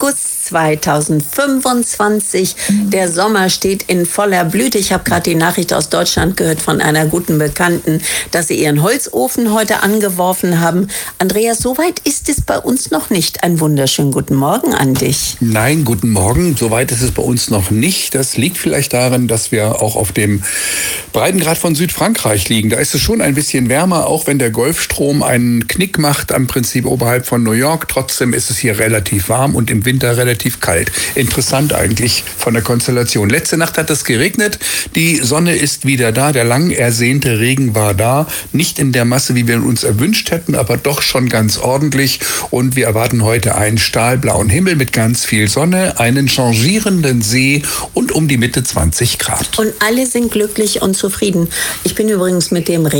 August 2025. Der Sommer steht in voller Blüte. Ich habe gerade die Nachricht aus Deutschland gehört von einer guten Bekannten, dass sie ihren Holzofen heute angeworfen haben. Andreas, soweit ist es bei uns noch nicht. Einen wunderschönen guten Morgen an dich. Nein, guten Morgen. Soweit ist es bei uns noch nicht. Das liegt vielleicht daran, dass wir auch auf dem Breitengrad von Südfrankreich liegen. Da ist es schon ein bisschen wärmer, auch wenn der Golfstrom einen Knick macht, am Prinzip oberhalb von New York. Trotzdem ist es hier relativ warm und im Winter relativ kalt. Interessant eigentlich von der Konstellation. Letzte Nacht hat es geregnet. Die Sonne ist wieder da. Der lang ersehnte Regen war da. Nicht in der Masse, wie wir uns erwünscht hätten, aber doch schon ganz ordentlich. Und wir erwarten heute einen stahlblauen Himmel mit ganz viel Sonne, einen changierenden See und um die Mitte 20 Grad. Und alle sind glücklich und zufrieden. Ich bin übrigens mit dem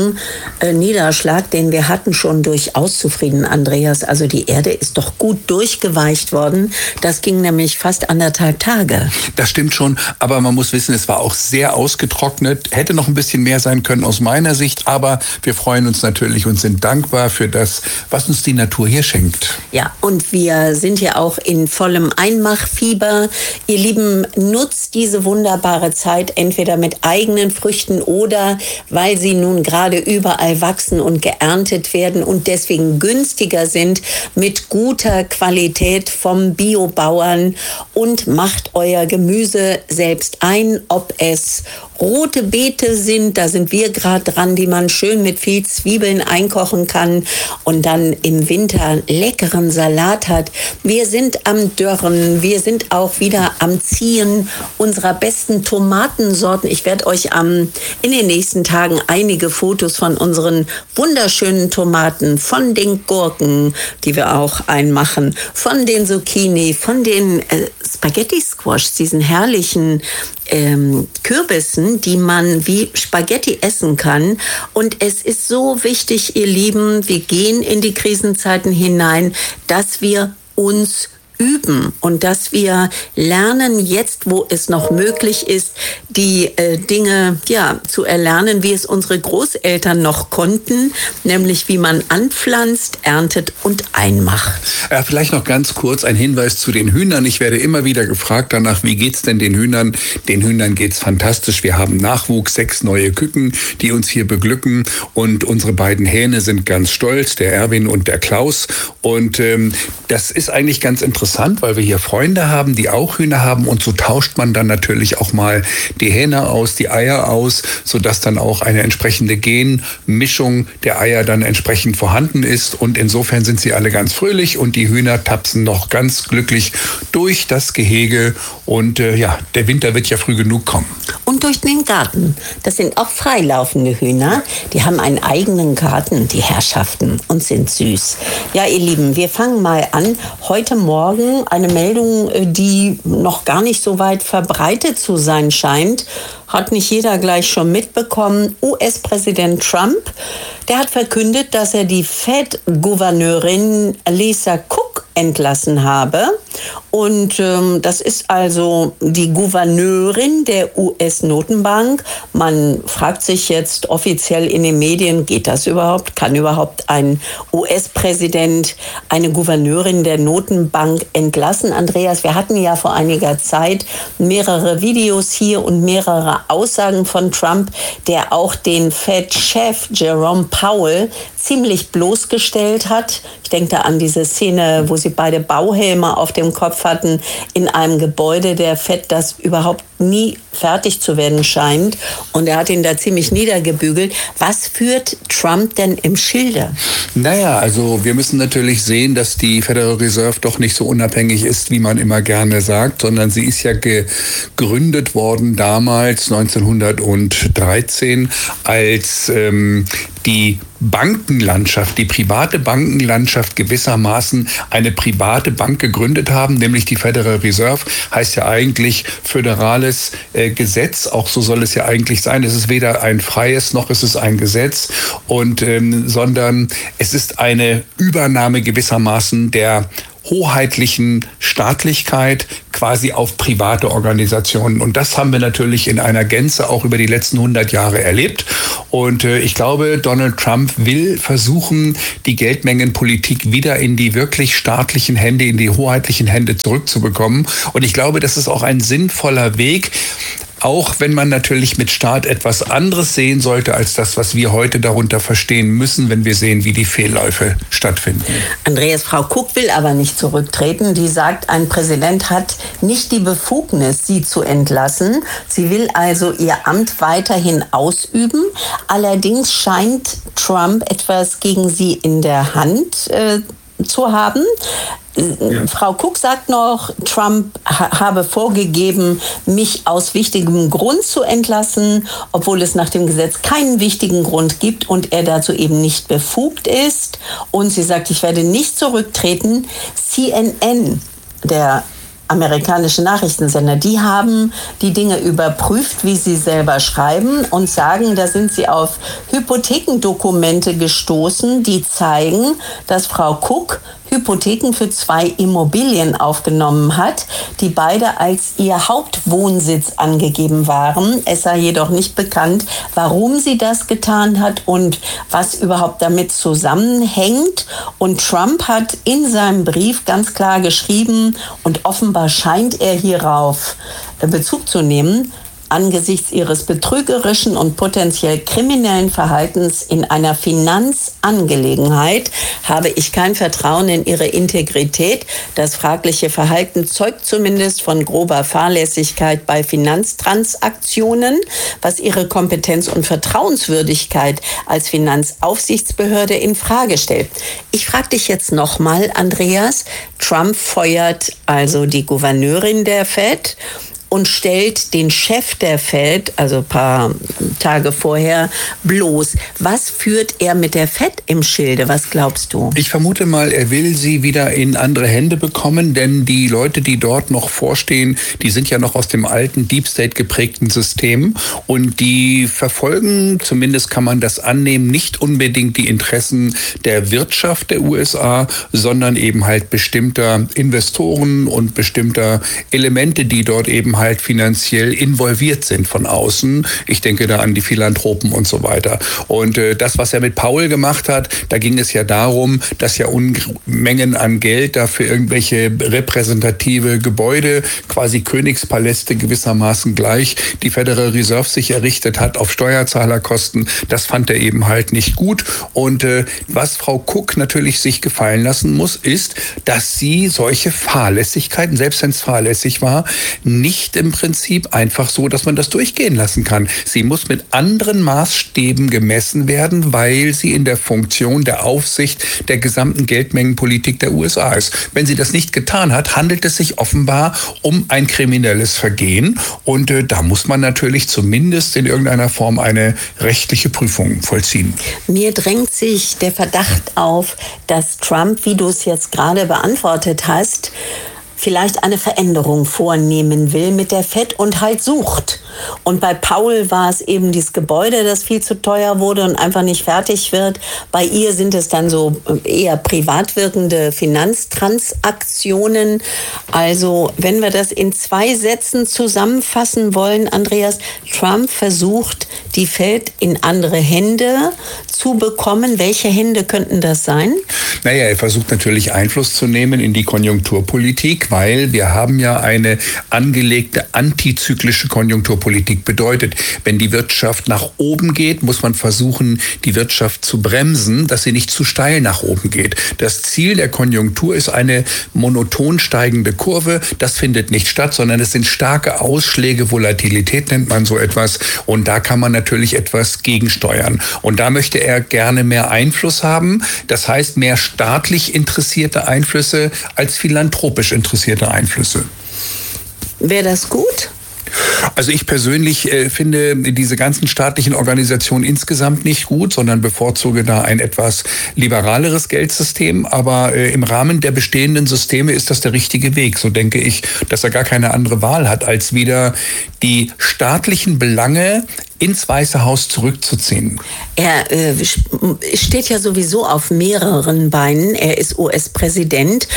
Niederschlag, den wir hatten, schon durchaus zufrieden, Andreas. Also die Erde ist doch gut durchgeweicht worden. Das ging nämlich fast 1,5 Tage. Das stimmt schon, aber man muss wissen, es war auch sehr ausgetrocknet. Hätte noch ein bisschen mehr sein können aus meiner Sicht, aber wir freuen uns natürlich und sind dankbar für das, was uns die Natur hier schenkt. Ja, und wir sind ja auch in vollem Einmachfieber. Ihr Lieben, nutzt diese wunderbare Zeit entweder mit eigenen Früchten oder weil sie nun gerade überall wachsen und geerntet werden und deswegen günstiger sind, mit guter Qualität vom Biobauern, und macht euer Gemüse selbst ein, ob es rote Beete sind, da sind wir gerade dran, die man schön mit viel Zwiebeln einkochen kann und dann im Winter leckeren Salat hat. Wir sind am Dörren, wir sind auch wieder am Ziehen unserer besten Tomatensorten. Ich werde euch in den nächsten Tagen einige Fotos von unseren wunderschönen Tomaten, von den Gurken, die wir auch einmachen, von den Zucchini, von den Spaghetti Squash, diesen herrlichen Kürbissen, die man wie Spaghetti essen kann. Und es ist so wichtig, ihr Lieben, wir gehen in die Krisenzeiten hinein, dass wir uns üben und dass wir lernen, jetzt, wo es noch möglich ist, die Dinge zu erlernen, wie es unsere Großeltern noch konnten, nämlich wie man anpflanzt, erntet und einmacht. Ja, vielleicht noch ganz kurz ein Hinweis zu den Hühnern. Ich werde immer wieder gefragt danach, wie geht's denn den Hühnern? Den Hühnern geht's fantastisch. Wir haben Nachwuchs, 6 neue Küken, die uns hier beglücken, und unsere beiden Hähne sind ganz stolz, der Erwin und der Klaus. Und das ist eigentlich ganz interessant, weil wir hier Freunde haben, die auch Hühner haben, und so tauscht man dann natürlich auch mal die Hähne aus, die Eier aus, sodass dann auch eine entsprechende Genmischung der Eier dann entsprechend vorhanden ist, und insofern sind sie alle ganz fröhlich und die Hühner tapsen noch ganz glücklich durch das Gehege, und der Winter wird ja früh genug kommen. Und durch den Garten. Das sind auch freilaufende Hühner. Die haben einen eigenen Garten, die Herrschaften, und sind süß. Ja, ihr Lieben, wir fangen mal an. Heute Morgen eine Meldung, die noch gar nicht so weit verbreitet zu sein scheint. Hat nicht jeder gleich schon mitbekommen. US-Präsident Trump, der hat verkündet, dass er die Fed-Gouverneurin Lisa Cook entlassen habe. Und das ist also die Gouverneurin der US-Notenbank. Man fragt sich jetzt offiziell in den Medien, geht das überhaupt? Kann überhaupt ein US-Präsident eine Gouverneurin der Notenbank entlassen? Andreas, wir hatten ja vor einiger Zeit mehrere Videos hier und mehrere Aussagen von Trump, der auch den Fed-Chef Jerome Powell ziemlich bloßgestellt hat. Ich denke da an diese Szene, wo sie beide Bauhelme auf dem Kopf hatten in einem Gebäude der Fed, das überhaupt nie fertig zu werden scheint. Und er hat ihn da ziemlich niedergebügelt. Was führt Trump denn im Schilde? Naja, also wir müssen natürlich sehen, dass die Federal Reserve doch nicht so unabhängig ist, wie man immer gerne sagt, sondern sie ist ja gegründet worden damals 1913, als die Bankenlandschaft, die private Bankenlandschaft gewissermaßen eine private Bank gegründet haben, nämlich die Federal Reserve, heißt ja eigentlich föderales Gesetz, auch so soll es ja eigentlich sein. Es ist weder ein freies noch ist es ein Gesetz, sondern es ist eine Übernahme gewissermaßen der hoheitlichen Staatlichkeit quasi auf private Organisationen. Und das haben wir natürlich in einer Gänze auch über die letzten 100 Jahre erlebt. Und ich glaube, Donald Trump will versuchen, die Geldmengenpolitik wieder in die wirklich staatlichen Hände, in die hoheitlichen Hände zurückzubekommen. Und ich glaube, das ist auch ein sinnvoller Weg, auch wenn man natürlich mit Staat etwas anderes sehen sollte, als das, was wir heute darunter verstehen müssen, wenn wir sehen, wie die Fehlläufe stattfinden. Andreas, Frau Cook will aber nicht zurücktreten. Die sagt, ein Präsident hat nicht die Befugnis, sie zu entlassen. Sie will also ihr Amt weiterhin ausüben. Allerdings scheint Trump etwas gegen sie in der Hand zu haben. Ja. Frau Cook sagt noch, Trump habe vorgegeben, mich aus wichtigem Grund zu entlassen, obwohl es nach dem Gesetz keinen wichtigen Grund gibt und er dazu eben nicht befugt ist. Und sie sagt, ich werde nicht zurücktreten. CNN, der amerikanische Nachrichtensender, die haben die Dinge überprüft, wie sie selber schreiben und sagen, da sind sie auf Hypothekendokumente gestoßen, die zeigen, dass Frau Cook Hypotheken für 2 Immobilien aufgenommen hat, die beide als ihr Hauptwohnsitz angegeben waren. Es sei jedoch nicht bekannt, warum sie das getan hat und was überhaupt damit zusammenhängt. Und Trump hat in seinem Brief ganz klar geschrieben, und offenbar scheint er hierauf Bezug zu nehmen, angesichts ihres betrügerischen und potenziell kriminellen Verhaltens in einer Finanzangelegenheit habe ich kein Vertrauen in ihre Integrität. Das fragliche Verhalten zeugt zumindest von grober Fahrlässigkeit bei Finanztransaktionen, was ihre Kompetenz und Vertrauenswürdigkeit als Finanzaufsichtsbehörde in Frage stellt. Ich frage dich jetzt nochmal, Andreas. Trump feuert also die Gouverneurin der Fed und stellt den Chef der Fed, also ein paar Tage vorher, bloß. Was führt er mit der Fed im Schilde? Was glaubst du? Ich vermute mal, er will sie wieder in andere Hände bekommen, denn die Leute, die dort noch vorstehen, die sind ja noch aus dem alten Deep State geprägten System und die verfolgen, zumindest kann man das annehmen, nicht unbedingt die Interessen der Wirtschaft der USA, sondern eben halt bestimmter Investoren und bestimmter Elemente, die dort eben halt finanziell involviert sind von außen. Ich denke da an die Philanthropen und so weiter. Und das, was er mit Powell gemacht hat, da ging es ja darum, dass ja Unmengen an Geld dafür irgendwelche repräsentative Gebäude, quasi Königspaläste gewissermaßen gleich, die Federal Reserve sich errichtet hat auf Steuerzahlerkosten. Das fand er eben halt nicht gut. Und was Frau Cook natürlich sich gefallen lassen muss, ist, dass sie solche Fahrlässigkeiten, selbst wenn es fahrlässig war, nicht im Prinzip einfach so, dass man das durchgehen lassen kann. Sie muss mit anderen Maßstäben gemessen werden, weil sie in der Funktion der Aufsicht der gesamten Geldmengenpolitik der USA ist. Wenn sie das nicht getan hat, handelt es sich offenbar um ein kriminelles Vergehen und da muss man natürlich zumindest in irgendeiner Form eine rechtliche Prüfung vollziehen. Mir drängt sich der Verdacht auf, dass Trump, wie du es jetzt gerade beantwortet hast, vielleicht eine Veränderung vornehmen will mit der Fed und halt sucht. Und bei Powell war es eben dieses Gebäude, das viel zu teuer wurde und einfach nicht fertig wird. Bei ihr sind es dann so eher privat wirkende Finanztransaktionen. Also wenn wir das in 2 Sätzen zusammenfassen wollen, Andreas, Trump versucht, die Fed in andere Hände zu bekommen. Welche Hände könnten das sein? Naja, er versucht natürlich Einfluss zu nehmen in die Konjunkturpolitik, weil wir haben ja eine angelegte antizyklische Konjunkturpolitik. Bedeutet, wenn die Wirtschaft nach oben geht, muss man versuchen, die Wirtschaft zu bremsen, dass sie nicht zu steil nach oben geht. Das Ziel der Konjunktur ist eine monoton steigende Kurve. Das findet nicht statt, sondern es sind starke Ausschläge. Volatilität nennt man so etwas. Und da kann man natürlich etwas gegensteuern. Und da möchte er gerne mehr Einfluss haben. Das heißt, mehr staatlich interessierte Einflüsse als philanthropisch interessierte Einflüsse. Wäre das gut? Also ich persönlich finde diese ganzen staatlichen Organisationen insgesamt nicht gut, sondern bevorzuge da ein etwas liberaleres Geldsystem. Aber im Rahmen der bestehenden Systeme ist das der richtige Weg. So denke ich, dass er gar keine andere Wahl hat, als wieder die staatlichen Belange ins Weiße Haus zurückzuziehen. Er steht ja sowieso auf mehreren Beinen. Er ist US-Präsident.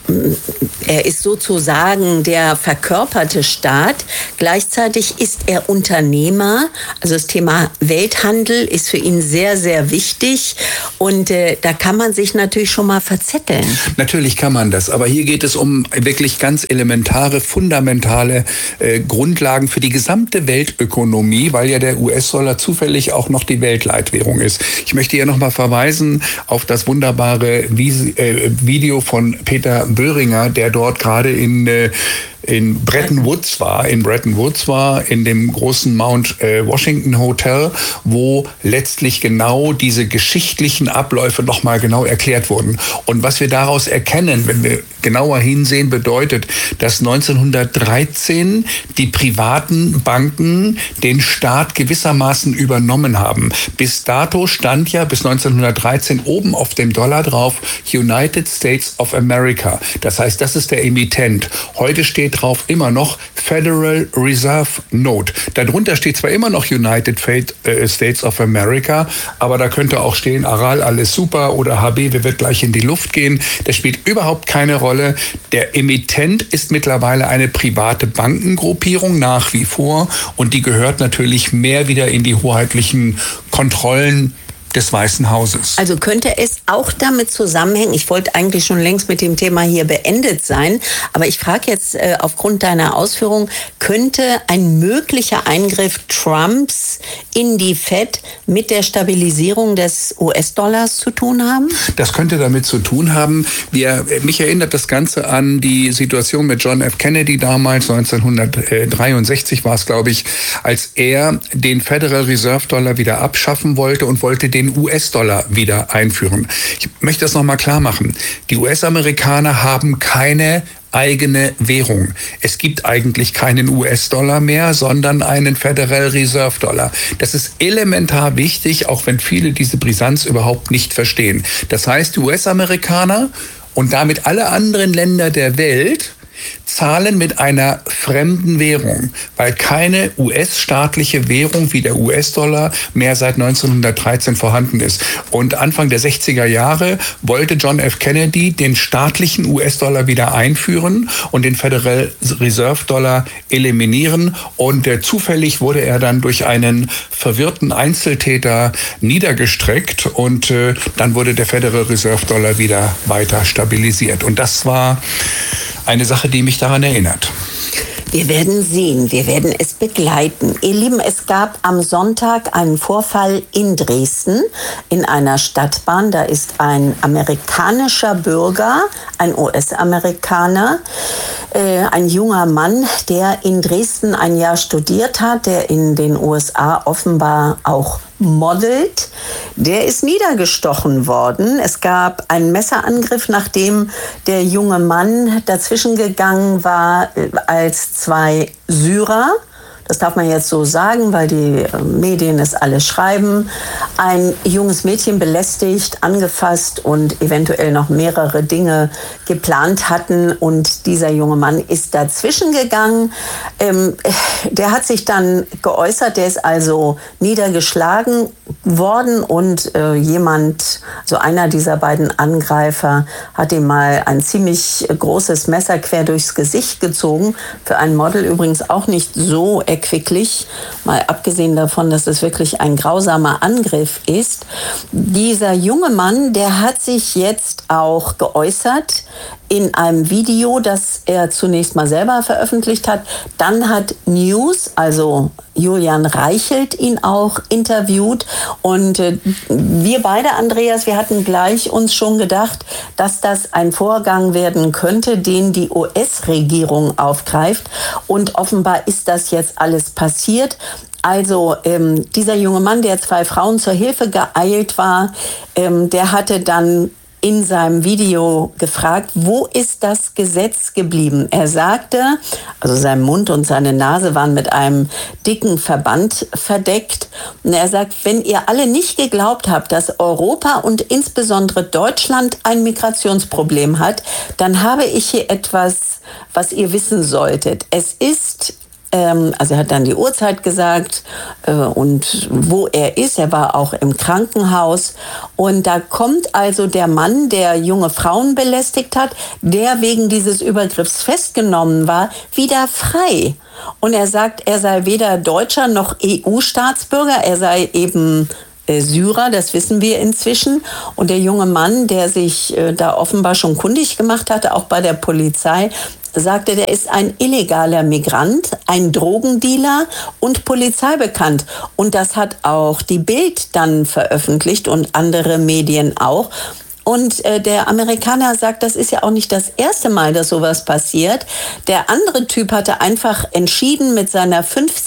Er ist sozusagen der verkörperte Staat. Gleichzeitig ist er Unternehmer. Also das Thema Welthandel ist für ihn sehr, sehr wichtig. Und da kann man sich natürlich schon mal verzetteln. Natürlich kann man das. Aber hier geht es um wirklich ganz elementare, fundamentale Grundlagen für die gesamte Weltökonomie, weil ja der US-Dollar zufällig auch noch die Weltleitwährung ist. Ich möchte hier nochmal verweisen auf das wunderbare Video von Peter Böhringer, der dort gerade in Bretton Woods war, in dem großen Mount Washington Hotel, wo letztlich genau diese geschichtlichen Abläufe nochmal genau erklärt wurden. Und was wir daraus erkennen, wenn wir genauer hinsehen, bedeutet, dass 1913 die privaten Banken den Staat gewissermaßen übernommen haben. Bis dato stand ja bis 1913 oben auf dem Dollar drauf United States of America. Das heißt, das ist der Emittent. Heute steht drauf immer noch Federal Reserve Note. Darunter steht zwar immer noch United States of America, aber da könnte auch stehen Aral, alles super oder HB, wir wird gleich in die Luft gehen. Das spielt überhaupt keine Rolle. Der Emittent ist mittlerweile eine private Bankengruppierung nach wie vor und die gehört natürlich mehr wieder in die hoheitlichen Kontrollen des Weißen Hauses. Also könnte es auch damit zusammenhängen, ich wollte eigentlich schon längst mit dem Thema hier beendet sein, aber ich frage jetzt aufgrund deiner Ausführung, könnte ein möglicher Eingriff Trumps in die Fed mit der Stabilisierung des US-Dollars zu tun haben? Das könnte damit zu tun haben. Mich erinnert das Ganze an die Situation mit John F. Kennedy damals, 1963 war es, glaube ich, als er den Federal Reserve Dollar wieder abschaffen wollte und wollte den US-Dollar wieder einführen. Ich möchte das nochmal klar machen. Die US-Amerikaner haben keine eigene Währung. Es gibt eigentlich keinen US-Dollar mehr, sondern einen Federal Reserve Dollar. Das ist elementar wichtig, auch wenn viele diese Brisanz überhaupt nicht verstehen. Das heißt, die US-Amerikaner und damit alle anderen Länder der Welt zahlen mit einer fremden Währung, weil keine US-staatliche Währung wie der US-Dollar mehr seit 1913 vorhanden ist. Und Anfang der 60er Jahre wollte John F. Kennedy den staatlichen US-Dollar wieder einführen und den Federal Reserve Dollar eliminieren. Und zufällig wurde er dann durch einen verwirrten Einzeltäter niedergestreckt und dann wurde der Federal Reserve Dollar wieder weiter stabilisiert. Und das war eine Sache, die mich daran erinnert. Wir werden sehen, wir werden es begleiten. Ihr Lieben, es gab am Sonntag einen Vorfall in Dresden in einer Stadtbahn. Da ist ein amerikanischer Bürger, ein US-Amerikaner, ein junger Mann, der in Dresden ein Jahr studiert hat, der in den USA offenbar auch modelt, der ist niedergestochen worden. Es gab einen Messerangriff, nachdem der junge Mann dazwischen gegangen war, als zwei Syrer, das darf man jetzt so sagen, weil die Medien es alle schreiben, ein junges Mädchen belästigt, angefasst und eventuell noch mehrere Dinge geplant hatten. Und dieser junge Mann ist dazwischen gegangen. Der hat sich dann geäußert, der ist also niedergeschlagen worden und so einer dieser beiden Angreifer hat ihm mal ein ziemlich großes Messer quer durchs Gesicht gezogen. Für ein Model übrigens auch nicht so erquicklich, mal abgesehen davon, dass es wirklich ein grausamer Angriff ist. Dieser junge Mann, der hat sich jetzt auch geäußert in einem Video, das er zunächst mal selber veröffentlicht hat. Dann hat News, also Julian Reichelt, ihn auch interviewt. Und wir beide, Andreas, wir hatten gleich uns schon gedacht, dass das ein Vorgang werden könnte, den die US-Regierung aufgreift. Und offenbar ist das jetzt alles passiert. Also dieser junge Mann, der zwei Frauen zur Hilfe geeilt war, der hatte dann in seinem Video gefragt, wo ist das Gesetz geblieben? Er sagte, also sein Mund und seine Nase waren mit einem dicken Verband verdeckt. Und er sagt, wenn ihr alle nicht geglaubt habt, dass Europa und insbesondere Deutschland ein Migrationsproblem hat, dann habe ich hier etwas, was ihr wissen solltet. Es ist also er hat dann die Uhrzeit gesagt und wo er ist. Er war auch im Krankenhaus. Und da kommt also der Mann, der junge Frauen belästigt hat, der wegen dieses Übergriffs festgenommen war, wieder frei. Und er sagt, er sei weder Deutscher noch EU-Staatsbürger. Er sei eben Syrer, das wissen wir inzwischen. Und der junge Mann, der sich da offenbar schon kundig gemacht hatte, auch bei der Polizei, sagte, der ist ein illegaler Migrant, ein Drogendealer und polizeibekannt. Und das hat auch die Bild dann veröffentlicht und andere Medien auch. Und der Amerikaner sagt, das ist ja auch nicht das erste Mal, dass sowas passiert. Der andere Typ hatte einfach entschieden, mit seiner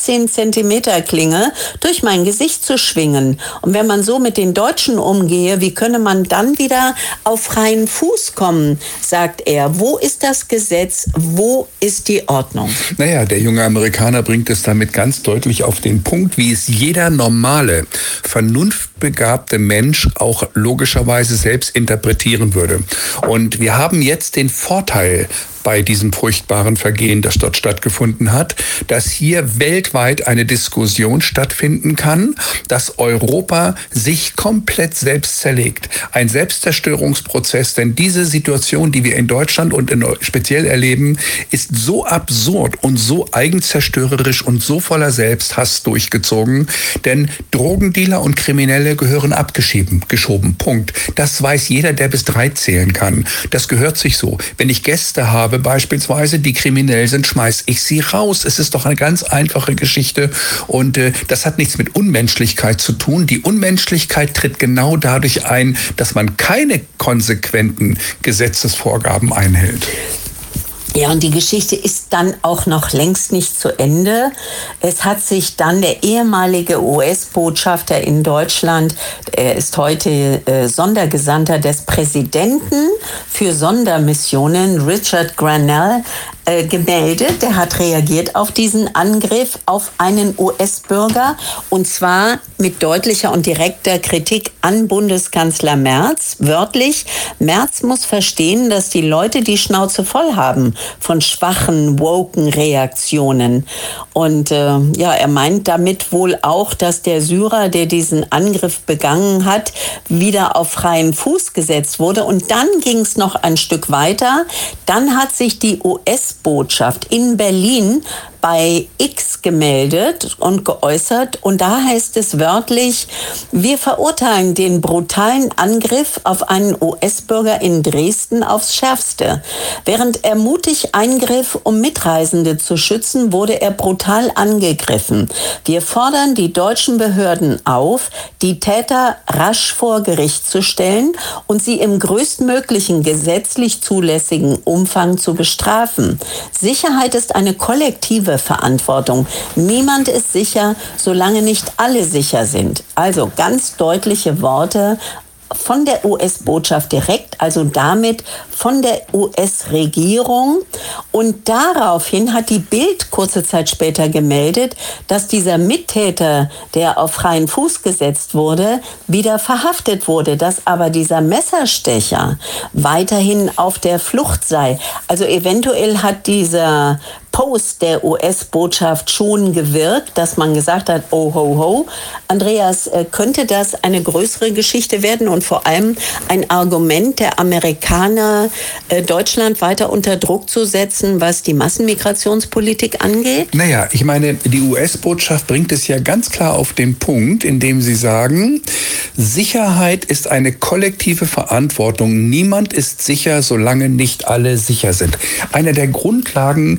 15-Zentimeter-Klinge durch mein Gesicht zu schwingen. Und wenn man so mit den Deutschen umgehe, wie könne man dann wieder auf freien Fuß kommen, sagt er. Wo ist das Gesetz? Wo ist die Ordnung? Naja, der junge Amerikaner bringt es damit ganz deutlich auf den Punkt, wie es jeder normale, vernunftbegabte Mensch auch logischerweise selbst interpretieren würde. Und wir haben jetzt den Vorteil bei diesem furchtbaren Vergehen, das dort stattgefunden hat, dass hier weltweit eine Diskussion stattfinden kann, dass Europa sich komplett selbst zerlegt. Ein Selbstzerstörungsprozess, denn diese Situation, die wir in Deutschland und speziell erleben, ist so absurd und so eigenzerstörerisch und so voller Selbsthass durchgezogen, denn Drogendealer und Kriminelle gehören abgeschoben. Punkt. Das weiß jeder, der bis 3 zählen kann. Das gehört sich so. Wenn ich Gäste habe, beispielsweise, die kriminell sind, schmeiß ich sie raus. Es ist doch eine ganz einfache Geschichte und das hat nichts mit Unmenschlichkeit zu tun. Die Unmenschlichkeit tritt genau dadurch ein, dass man keine konsequenten Gesetzesvorgaben einhält. Ja, und die Geschichte ist dann auch noch längst nicht zu Ende. Es hat sich dann der ehemalige US-Botschafter in Deutschland, er ist heute Sondergesandter des Präsidenten für Sondermissionen, Richard Grenell, gemeldet. Der hat reagiert auf diesen Angriff auf einen US-Bürger und zwar mit deutlicher und direkter Kritik an Bundeskanzler Merz. Wörtlich, Merz muss verstehen, dass die Leute die Schnauze voll haben von schwachen, woken Reaktionen. Und er meint damit wohl auch, dass der Syrer, der diesen Angriff begangen hat, wieder auf freien Fuß gesetzt wurde. Und dann ging es noch ein Stück weiter. Dann hat sich die US-Botschaft in Berlin bei X gemeldet und geäußert. Und da heißt es wörtlich, wir verurteilen den brutalen Angriff auf einen US-Bürger in Dresden aufs Schärfste. Während er mutig eingriff, um Mitreisende zu schützen, wurde er brutal angegriffen. Wir fordern die deutschen Behörden auf, die Täter rasch vor Gericht zu stellen und sie im größtmöglichen gesetzlich zulässigen Umfang zu bestrafen. Sicherheit ist eine kollektive Verantwortung. Niemand ist sicher, solange nicht alle sicher sind. Also ganz deutliche Worte von der US-Botschaft direkt, also damit von der US-Regierung. Und daraufhin hat die Bild kurze Zeit später gemeldet, dass dieser Mittäter, der auf freien Fuß gesetzt wurde, wieder verhaftet wurde, dass aber dieser Messerstecher weiterhin auf der Flucht sei. Also eventuell hat dieser Post der US-Botschaft schon gewirkt, dass man gesagt hat, oh ho ho. Andreas, könnte das eine größere Geschichte werden und vor allem ein Argument der Amerikaner, Deutschland weiter unter Druck zu setzen, was die Massenmigrationspolitik angeht? Naja, ich meine, die US-Botschaft bringt es ja ganz klar auf den Punkt, indem sie sagen, Sicherheit ist eine kollektive Verantwortung. Niemand ist sicher, solange nicht alle sicher sind. Eine der Grundlagen eines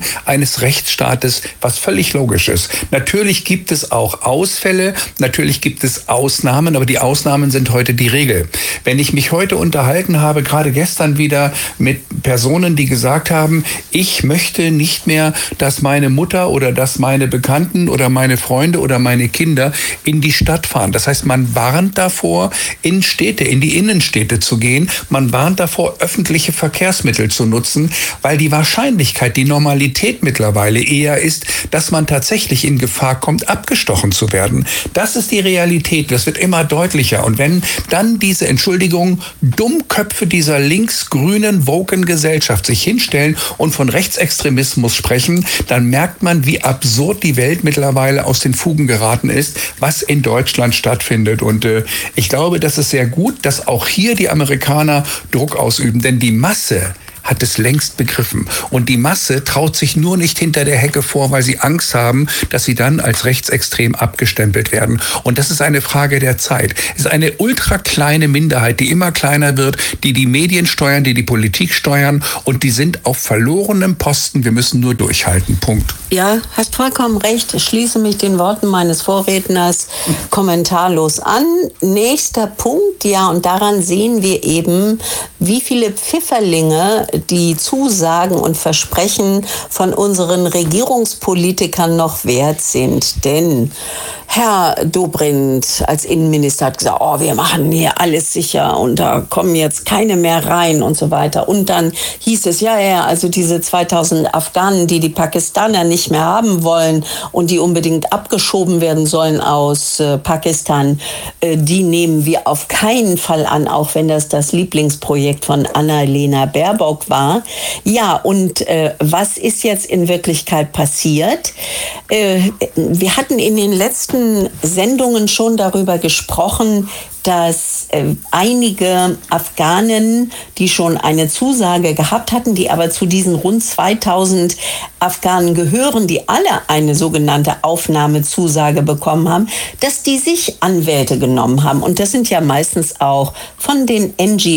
eines Rechtsstaates, was völlig logisch ist. Natürlich gibt es auch Ausfälle, natürlich gibt es Ausnahmen, aber die Ausnahmen sind heute die Regel. Wenn ich mich heute unterhalten habe, gerade gestern wieder mit Personen, die gesagt haben, ich möchte nicht mehr, dass meine Mutter oder dass meine Bekannten oder meine Freunde oder meine Kinder in die Stadt fahren. Das heißt, man warnt davor, in die Innenstädte zu gehen. Man warnt davor, öffentliche Verkehrsmittel zu nutzen, weil die Wahrscheinlichkeit, die Normalität mittlerweile eher ist, dass man tatsächlich in Gefahr kommt, abgestochen zu werden. Das ist die Realität. Das wird immer deutlicher. Und wenn dann diese, Dummköpfe dieser linksgrünen, woken Gesellschaft sich hinstellen und von Rechtsextremismus sprechen, dann merkt man, wie absurd die Welt mittlerweile aus den Fugen geraten ist, was in Deutschland stattfindet. Und ich glaube, das ist sehr gut, dass auch hier die Amerikaner Druck ausüben, denn die Masse hat es längst begriffen. Und die Masse traut sich nur nicht hinter der Hecke vor, weil sie Angst haben, dass sie dann als rechtsextrem abgestempelt werden. Und das ist eine Frage der Zeit. Es ist eine ultra kleine Minderheit, die immer kleiner wird, die die Medien steuern, die die Politik steuern, und die sind auf verlorenem Posten. Wir müssen nur durchhalten. Punkt. Ja, hast vollkommen recht. Ich schließe mich den Worten meines Vorredners kommentarlos an. Nächster Punkt, ja, und daran sehen wir eben, wie viele Pfifferlinge die Zusagen und Versprechen von unseren Regierungspolitikern noch wert sind. Denn Herr Dobrindt als Innenminister hat gesagt, wir machen hier alles sicher und da kommen jetzt keine mehr rein und so weiter. Und dann hieß es, also diese 2000 Afghanen, die Pakistaner nicht mehr haben wollen und die unbedingt abgeschoben werden sollen aus Pakistan, die nehmen wir auf keinen Fall an, auch wenn das Lieblingsprojekt von Annalena Baerbock war. Ja, und was ist jetzt in Wirklichkeit passiert? Wir hatten in den letzten Sendungen schon darüber gesprochen, dass einige Afghanen, die schon eine Zusage gehabt hatten, die aber zu diesen rund 2000 Afghanen gehören, die alle eine sogenannte Aufnahmezusage bekommen haben, dass die sich Anwälte genommen haben. Und das sind ja meistens auch von den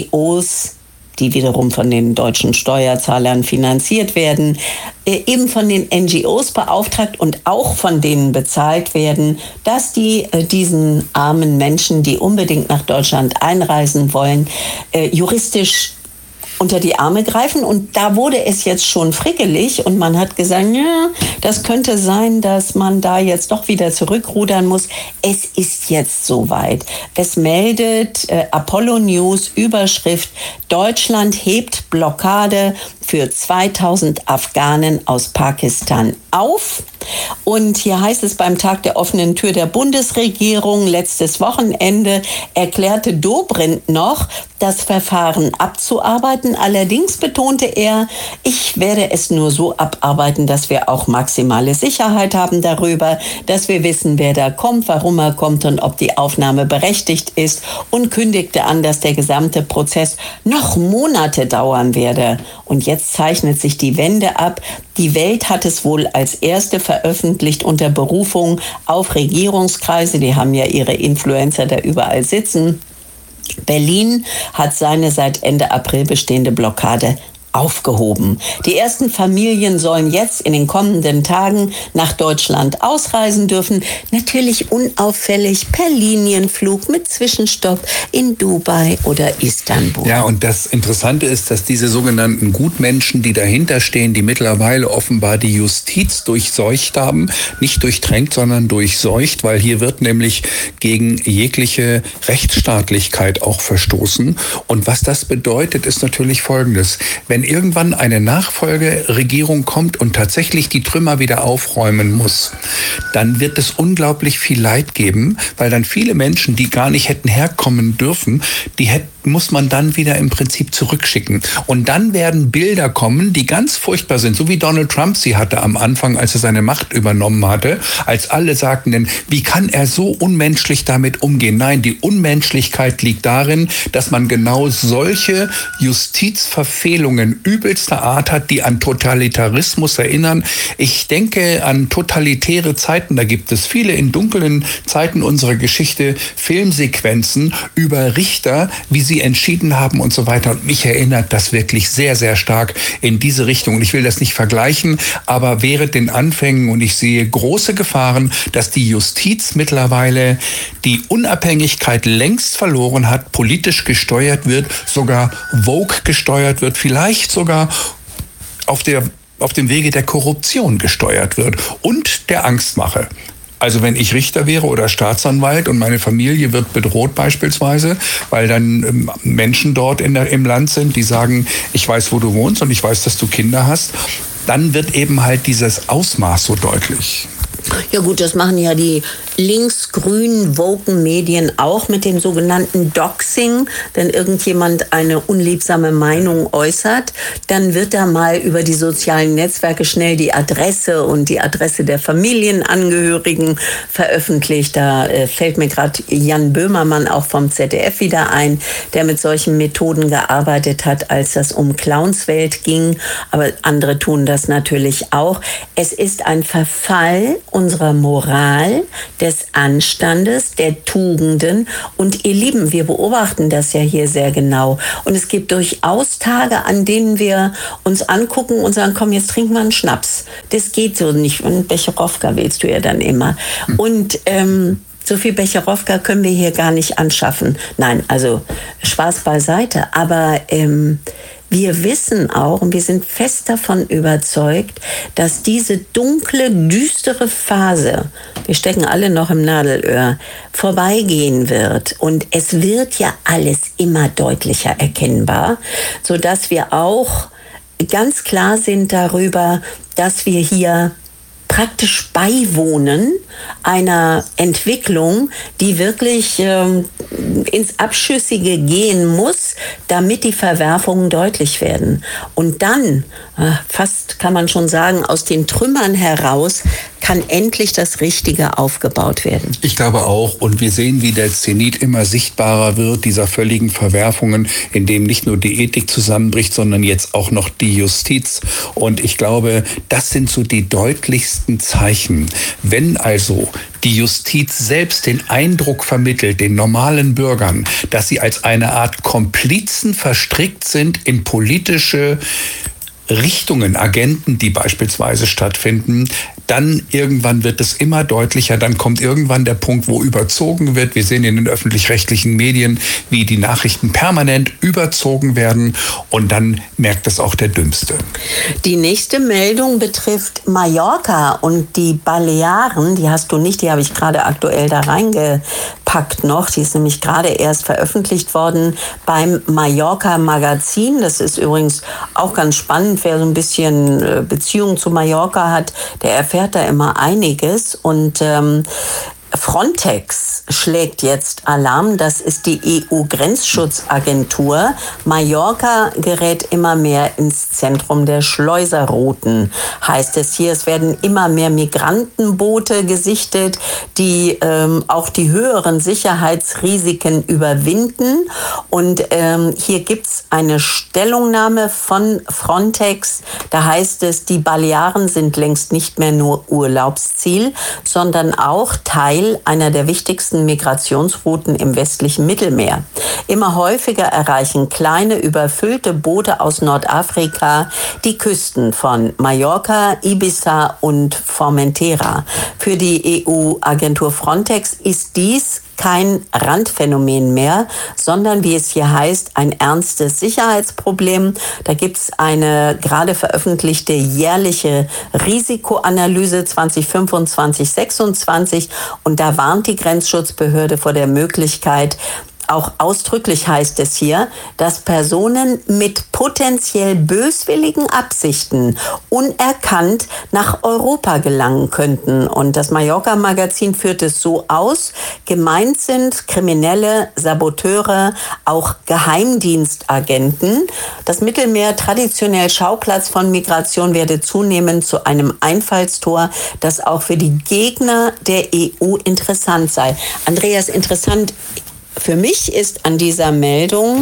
NGOs, die wiederum von den deutschen Steuerzahlern finanziert werden, eben von den NGOs beauftragt und auch von denen bezahlt werden, dass die diesen armen Menschen, die unbedingt nach Deutschland einreisen wollen, juristisch unter die Arme greifen. Und da wurde es jetzt schon frickelig und man hat gesagt, ja, das könnte sein, dass man da jetzt doch wieder zurückrudern muss. Es ist jetzt soweit. Es meldet Apollo News, Überschrift: Deutschland hebt Blockade für 2000 Afghanen aus Pakistan auf. Und hier heißt es, beim Tag der offenen Tür der Bundesregierung letztes Wochenende erklärte Dobrindt noch, das Verfahren abzuarbeiten. Allerdings betonte er, ich werde es nur so abarbeiten, dass wir auch maximale Sicherheit haben darüber, dass wir wissen, wer da kommt, warum er kommt und ob die Aufnahme berechtigt ist, und kündigte an, dass der gesamte Prozess noch Monate dauern werde. Und jetzt zeichnet sich die Wende ab. Die Welt hat es wohl als erste veröffentlicht unter Berufung auf Regierungskreise. Die haben ja ihre Influencer da überall sitzen. Berlin hat seine seit Ende April bestehende Blockade aufgehoben. Die ersten Familien sollen jetzt in den kommenden Tagen nach Deutschland ausreisen dürfen. Natürlich unauffällig per Linienflug mit Zwischenstopp in Dubai oder Istanbul. Ja, und das Interessante ist, dass diese sogenannten Gutmenschen, die dahinter stehen, die mittlerweile offenbar die Justiz durchseucht haben, nicht durchtränkt, sondern durchseucht, weil hier wird nämlich gegen jegliche Rechtsstaatlichkeit auch verstoßen. Und was das bedeutet, ist natürlich Folgendes: Wenn irgendwann eine Nachfolgeregierung kommt und tatsächlich die Trümmer wieder aufräumen muss, dann wird es unglaublich viel Leid geben, weil dann viele Menschen, die gar nicht hätten herkommen dürfen, muss man dann wieder im Prinzip zurückschicken. Und dann werden Bilder kommen, die ganz furchtbar sind, so wie Donald Trump sie hatte am Anfang, als er seine Macht übernommen hatte, als alle sagten, denn wie kann er so unmenschlich damit umgehen? Nein, die Unmenschlichkeit liegt darin, dass man genau solche Justizverfehlungen Auswirkungen übelster Art hat, die an Totalitarismus erinnern. Ich denke an totalitäre Zeiten, da gibt es viele in dunklen Zeiten unserer Geschichte Filmsequenzen über Richter, wie sie entschieden haben und so weiter. Und mich erinnert das wirklich sehr, sehr stark in diese Richtung. Und ich will das nicht vergleichen, aber während den Anfängen, und ich sehe große Gefahren, dass die Justiz mittlerweile die Unabhängigkeit längst verloren hat, politisch gesteuert wird, sogar Vogue gesteuert wird, vielleicht sogar auf dem Wege der Korruption gesteuert wird und der Angstmache. Also wenn ich Richter wäre oder Staatsanwalt und meine Familie wird bedroht beispielsweise, weil dann Menschen dort im Land sind, die sagen, ich weiß, wo du wohnst und ich weiß, dass du Kinder hast, dann wird eben halt dieses Ausmaß so deutlich. Ja gut, das machen ja die linksgrünen, woken Medien auch mit dem sogenannten Doxing. Wenn irgendjemand eine unliebsame Meinung äußert, dann wird da mal über die sozialen Netzwerke schnell die Adresse und die Adresse der Familienangehörigen veröffentlicht. Da fällt mir gerade Jan Böhmermann auch vom ZDF wieder ein, der mit solchen Methoden gearbeitet hat, als das um Clownswelt ging. Aber andere tun das natürlich auch. Es ist ein Verfall unserer Moral, des Anstandes, der Tugenden. Und ihr Lieben, wir beobachten das ja hier sehr genau. Und es gibt durchaus Tage, an denen wir uns angucken und sagen, komm, jetzt trinken wir einen Schnaps. Das geht so nicht. Und Becherowka willst du ja dann immer. Und so viel Becherowka können wir hier gar nicht anschaffen. Nein, also Spaß beiseite. Aber wir wissen auch und wir sind fest davon überzeugt, dass diese dunkle, düstere Phase, wir stecken alle noch im Nadelöhr, vorbeigehen wird. Und es wird ja alles immer deutlicher erkennbar, sodass wir auch ganz klar sind darüber, dass wir hier praktisch beiwohnen einer Entwicklung, die wirklich ins Abschüssige gehen muss, damit die Verwerfungen deutlich werden. Und dann, fast kann man schon sagen, aus den Trümmern heraus kann endlich das Richtige aufgebaut werden. Ich glaube auch. Und wir sehen, wie der Zenit immer sichtbarer wird, dieser völligen Verwerfungen, in dem nicht nur die Ethik zusammenbricht, sondern jetzt auch noch die Justiz. Und ich glaube, das sind so die deutlichsten Zeichen. Wenn also die Justiz selbst den Eindruck vermittelt, den normalen Bürgern, dass sie als eine Art Komplizen verstrickt sind in politische Richtungen, Agenten, die beispielsweise stattfinden, dann irgendwann wird es immer deutlicher, dann kommt irgendwann der Punkt, wo überzogen wird. Wir sehen in den öffentlich-rechtlichen Medien, wie die Nachrichten permanent überzogen werden und dann merkt es auch der Dümmste. Die nächste Meldung betrifft Mallorca und die Balearen, die hast du nicht, die habe ich gerade aktuell da reingepackt noch, die ist nämlich gerade erst veröffentlicht worden beim Mallorca Magazin. Das ist übrigens auch ganz spannend, wer so ein bisschen Beziehung zu Mallorca hat, der erfährt da immer einiges. Und Frontex schlägt jetzt Alarm, das ist die EU-Grenzschutzagentur. Mallorca gerät immer mehr ins Zentrum der Schleuserrouten, heißt es hier. Es werden immer mehr Migrantenboote gesichtet, die auch die höheren Sicherheitsrisiken überwinden. Und hier gibt's eine Stellungnahme von Frontex. Da heißt es, die Balearen sind längst nicht mehr nur Urlaubsziel, sondern auch Teil einer der wichtigsten Migrationsrouten im westlichen Mittelmeer. Immer häufiger erreichen kleine, überfüllte Boote aus Nordafrika die Küsten von Mallorca, Ibiza und Formentera. Für die EU-Agentur Frontex ist dies kein Randphänomen mehr, sondern, wie es hier heißt, ein ernstes Sicherheitsproblem. Da gibt es eine gerade veröffentlichte jährliche Risikoanalyse 2025-26 und da warnt die Grenzschutzbehörde vor der Möglichkeit, auch ausdrücklich heißt es hier, dass Personen mit potenziell böswilligen Absichten unerkannt nach Europa gelangen könnten. Und das Mallorca-Magazin führt es so aus. Gemeint sind Kriminelle, Saboteure, auch Geheimdienstagenten. Das Mittelmeer, traditionell Schauplatz von Migration, werde zunehmend zu einem Einfallstor, das auch für die Gegner der EU interessant sei. Andreas, interessant für mich ist an dieser Meldung,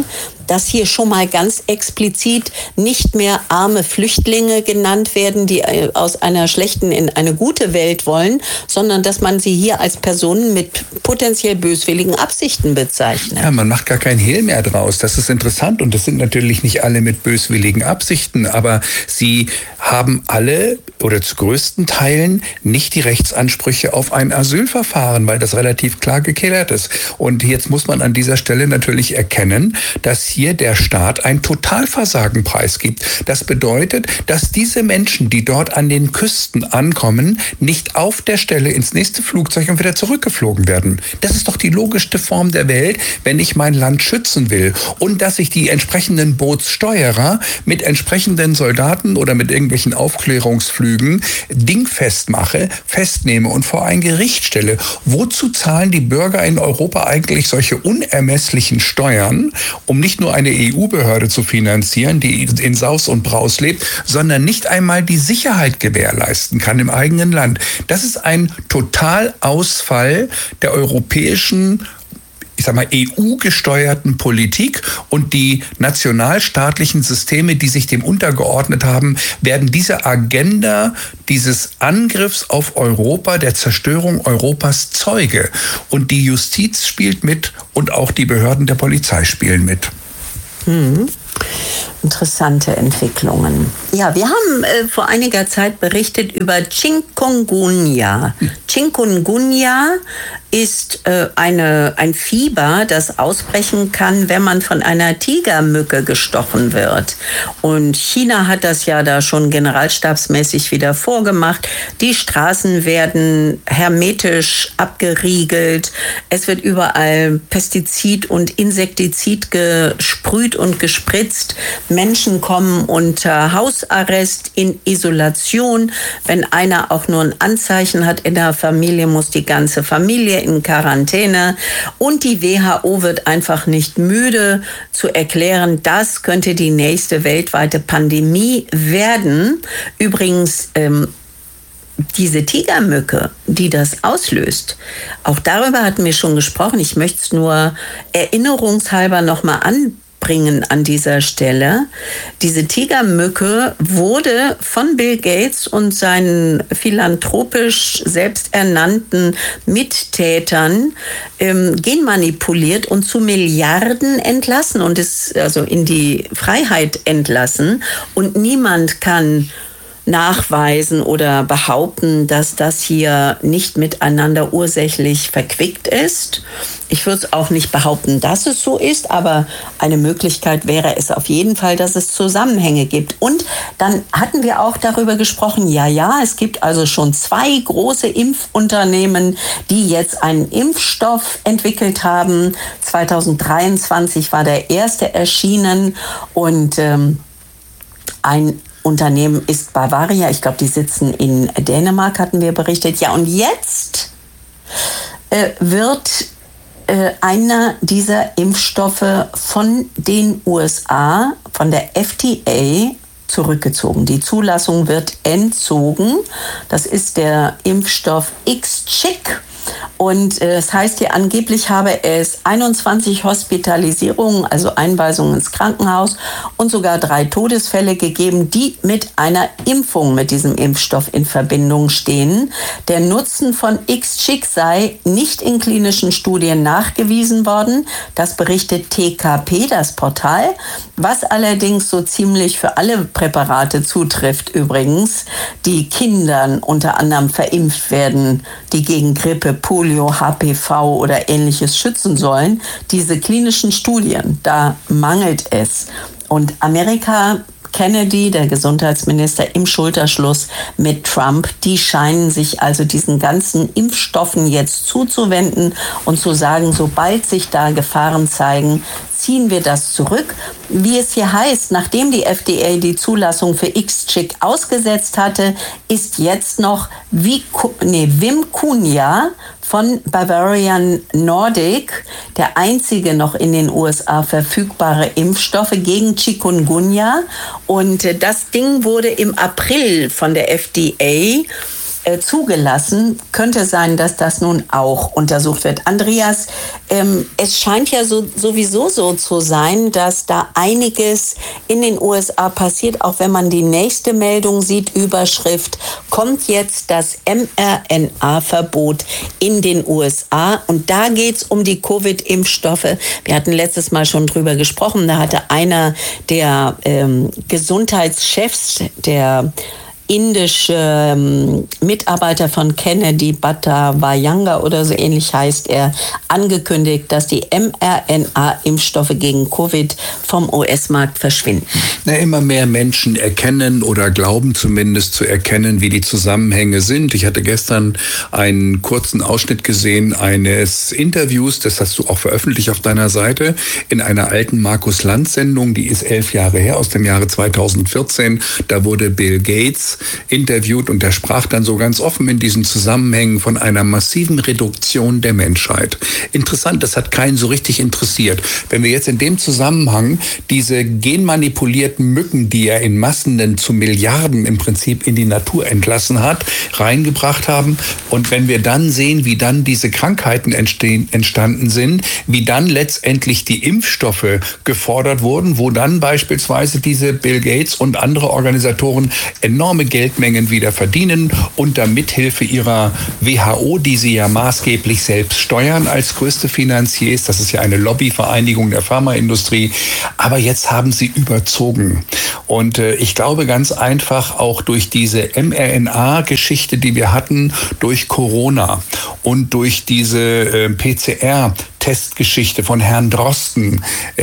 dass hier schon mal ganz explizit nicht mehr arme Flüchtlinge genannt werden, die aus einer schlechten in eine gute Welt wollen, sondern dass man sie hier als Personen mit potenziell böswilligen Absichten bezeichnet. Ja, man macht gar kein Hehl mehr draus. Das ist interessant und das sind natürlich nicht alle mit böswilligen Absichten, aber sie haben alle oder zu größten Teilen nicht die Rechtsansprüche auf ein Asylverfahren, weil das relativ klar geklärt ist. Und jetzt muss man an dieser Stelle natürlich erkennen, dass hier der Staat ein Totalversagen preisgibt. Das bedeutet, dass diese Menschen, die dort an den Küsten ankommen, nicht auf der Stelle ins nächste Flugzeug und wieder zurückgeflogen werden. Das ist doch die logischste Form der Welt, wenn ich mein Land schützen will. Und dass ich die entsprechenden Bootssteuerer mit entsprechenden Soldaten oder mit irgendwelchen Aufklärungsflügen dingfest mache, festnehme und vor ein Gericht stelle. Wozu zahlen die Bürger in Europa eigentlich solche unermesslichen Steuern, um nicht nur eine EU-Behörde zu finanzieren, die in Saus und Braus lebt, sondern nicht einmal die Sicherheit gewährleisten kann im eigenen Land? Das ist ein Totalausfall der europäischen, ich sag mal, EU-gesteuerten Politik, und die nationalstaatlichen Systeme, die sich dem untergeordnet haben, werden dieser Agenda dieses Angriffs auf Europa, der Zerstörung Europas Zeuge. Und die Justiz spielt mit und auch die Behörden der Polizei spielen mit. Interessante Entwicklungen. Ja, wir haben vor einiger Zeit berichtet über Chikungunya. Chikungunya ist ein Fieber, das ausbrechen kann, wenn man von einer Tigermücke gestochen wird. Und China hat das ja da schon generalstabsmäßig wieder vorgemacht. Die Straßen werden hermetisch abgeriegelt. Es wird überall Pestizid und Insektizid gesprüht und gespritzt. Menschen kommen unter Hausarrest, in Isolation. Wenn einer auch nur ein Anzeichen hat in der Familie, muss die ganze Familie in Quarantäne. Und die WHO wird einfach nicht müde zu erklären, das könnte die nächste weltweite Pandemie werden. Übrigens, diese Tigermücke, die das auslöst, auch darüber hatten wir schon gesprochen. Ich möchte es nur erinnerungshalber nochmal anbringen an dieser Stelle. Diese Tigermücke wurde von Bill Gates und seinen philanthropisch selbsternannten Mittätern genmanipuliert und zu Milliarden entlassen und ist also in die Freiheit entlassen. Und niemand kann nachweisen oder behaupten, dass das hier nicht miteinander ursächlich verquickt ist. Ich würde es auch nicht behaupten, dass es so ist, aber eine Möglichkeit wäre es auf jeden Fall, dass es Zusammenhänge gibt. Und dann hatten wir auch darüber gesprochen, es gibt also schon 2 große Impfunternehmen, die jetzt einen Impfstoff entwickelt haben. 2023 war der erste erschienen und ein Unternehmen ist Bavaria. Ich glaube, die sitzen in Dänemark, hatten wir berichtet. Ja, und jetzt wird einer dieser Impfstoffe von den USA, von der FDA, zurückgezogen. Die Zulassung wird entzogen. Das ist der Impfstoff IXCHIQ. Und es heißt hier, angeblich habe es 21 Hospitalisierungen, also Einweisungen ins Krankenhaus und sogar 3 Todesfälle gegeben, die mit einer Impfung mit diesem Impfstoff in Verbindung stehen. Der Nutzen von IXCHIQ sei nicht in klinischen Studien nachgewiesen worden. Das berichtet TKP, das Portal, was allerdings so ziemlich für alle Präparate zutrifft übrigens, die Kindern unter anderem verimpft werden, die gegen Grippe, Polio, HPV oder Ähnliches schützen sollen. Diese klinischen Studien, da mangelt es. Und Amerika, Kennedy, der Gesundheitsminister, im Schulterschluss mit Trump, die scheinen sich also diesen ganzen Impfstoffen jetzt zuzuwenden und zu sagen, sobald sich da Gefahren zeigen, ziehen wir das zurück. Wie es hier heißt, nachdem die FDA die Zulassung für IXCHIQ ausgesetzt hatte, ist jetzt noch Vimkunya von Bavarian Nordic der einzige noch in den USA verfügbare Impfstoffe gegen Chikungunya. Und das Ding wurde im April von der FDA zugelassen. Könnte sein, dass das nun auch untersucht wird. Andreas, es scheint ja sowieso so zu sein, dass da einiges in den USA passiert, auch wenn man die nächste Meldung sieht, Überschrift, kommt jetzt das mRNA-Verbot in den USA. Und da geht es um die Covid-Impfstoffe. Wir hatten letztes Mal schon drüber gesprochen. Da hatte einer der Gesundheitschefs, der indische Mitarbeiter von Kennedy, Bhatta Vayanga oder so ähnlich heißt er, angekündigt, dass die mRNA-Impfstoffe gegen Covid vom US-Markt verschwinden. Immer mehr Menschen erkennen oder glauben zumindest zu erkennen, wie die Zusammenhänge sind. Ich hatte gestern einen kurzen Ausschnitt gesehen eines Interviews, das hast du auch veröffentlicht auf deiner Seite, in einer alten Markus-Lanz-Sendung, die ist 11 Jahre her, aus dem Jahre 2014. Da wurde Bill Gates interviewt und der sprach dann so ganz offen in diesen Zusammenhängen von einer massiven Reduktion der Menschheit. Interessant, das hat keinen so richtig interessiert. Wenn wir jetzt in dem Zusammenhang diese genmanipulierten Mücken, die er in Massen zu Milliarden im Prinzip in die Natur entlassen hat, reingebracht haben und wenn wir dann sehen, wie dann diese Krankheiten entstanden sind, wie dann letztendlich die Impfstoffe gefordert wurden, wo dann beispielsweise diese Bill Gates und andere Organisatoren enorme Geldmengen wieder verdienen unter Mithilfe ihrer WHO, die sie ja maßgeblich selbst steuern als größte Finanziers. Das ist ja eine Lobbyvereinigung der Pharmaindustrie. Aber jetzt haben sie überzogen. Und ich glaube ganz einfach auch durch diese mRNA-Geschichte, die wir hatten, durch Corona und durch diese PCR-Testgeschichte von Herrn Drosten,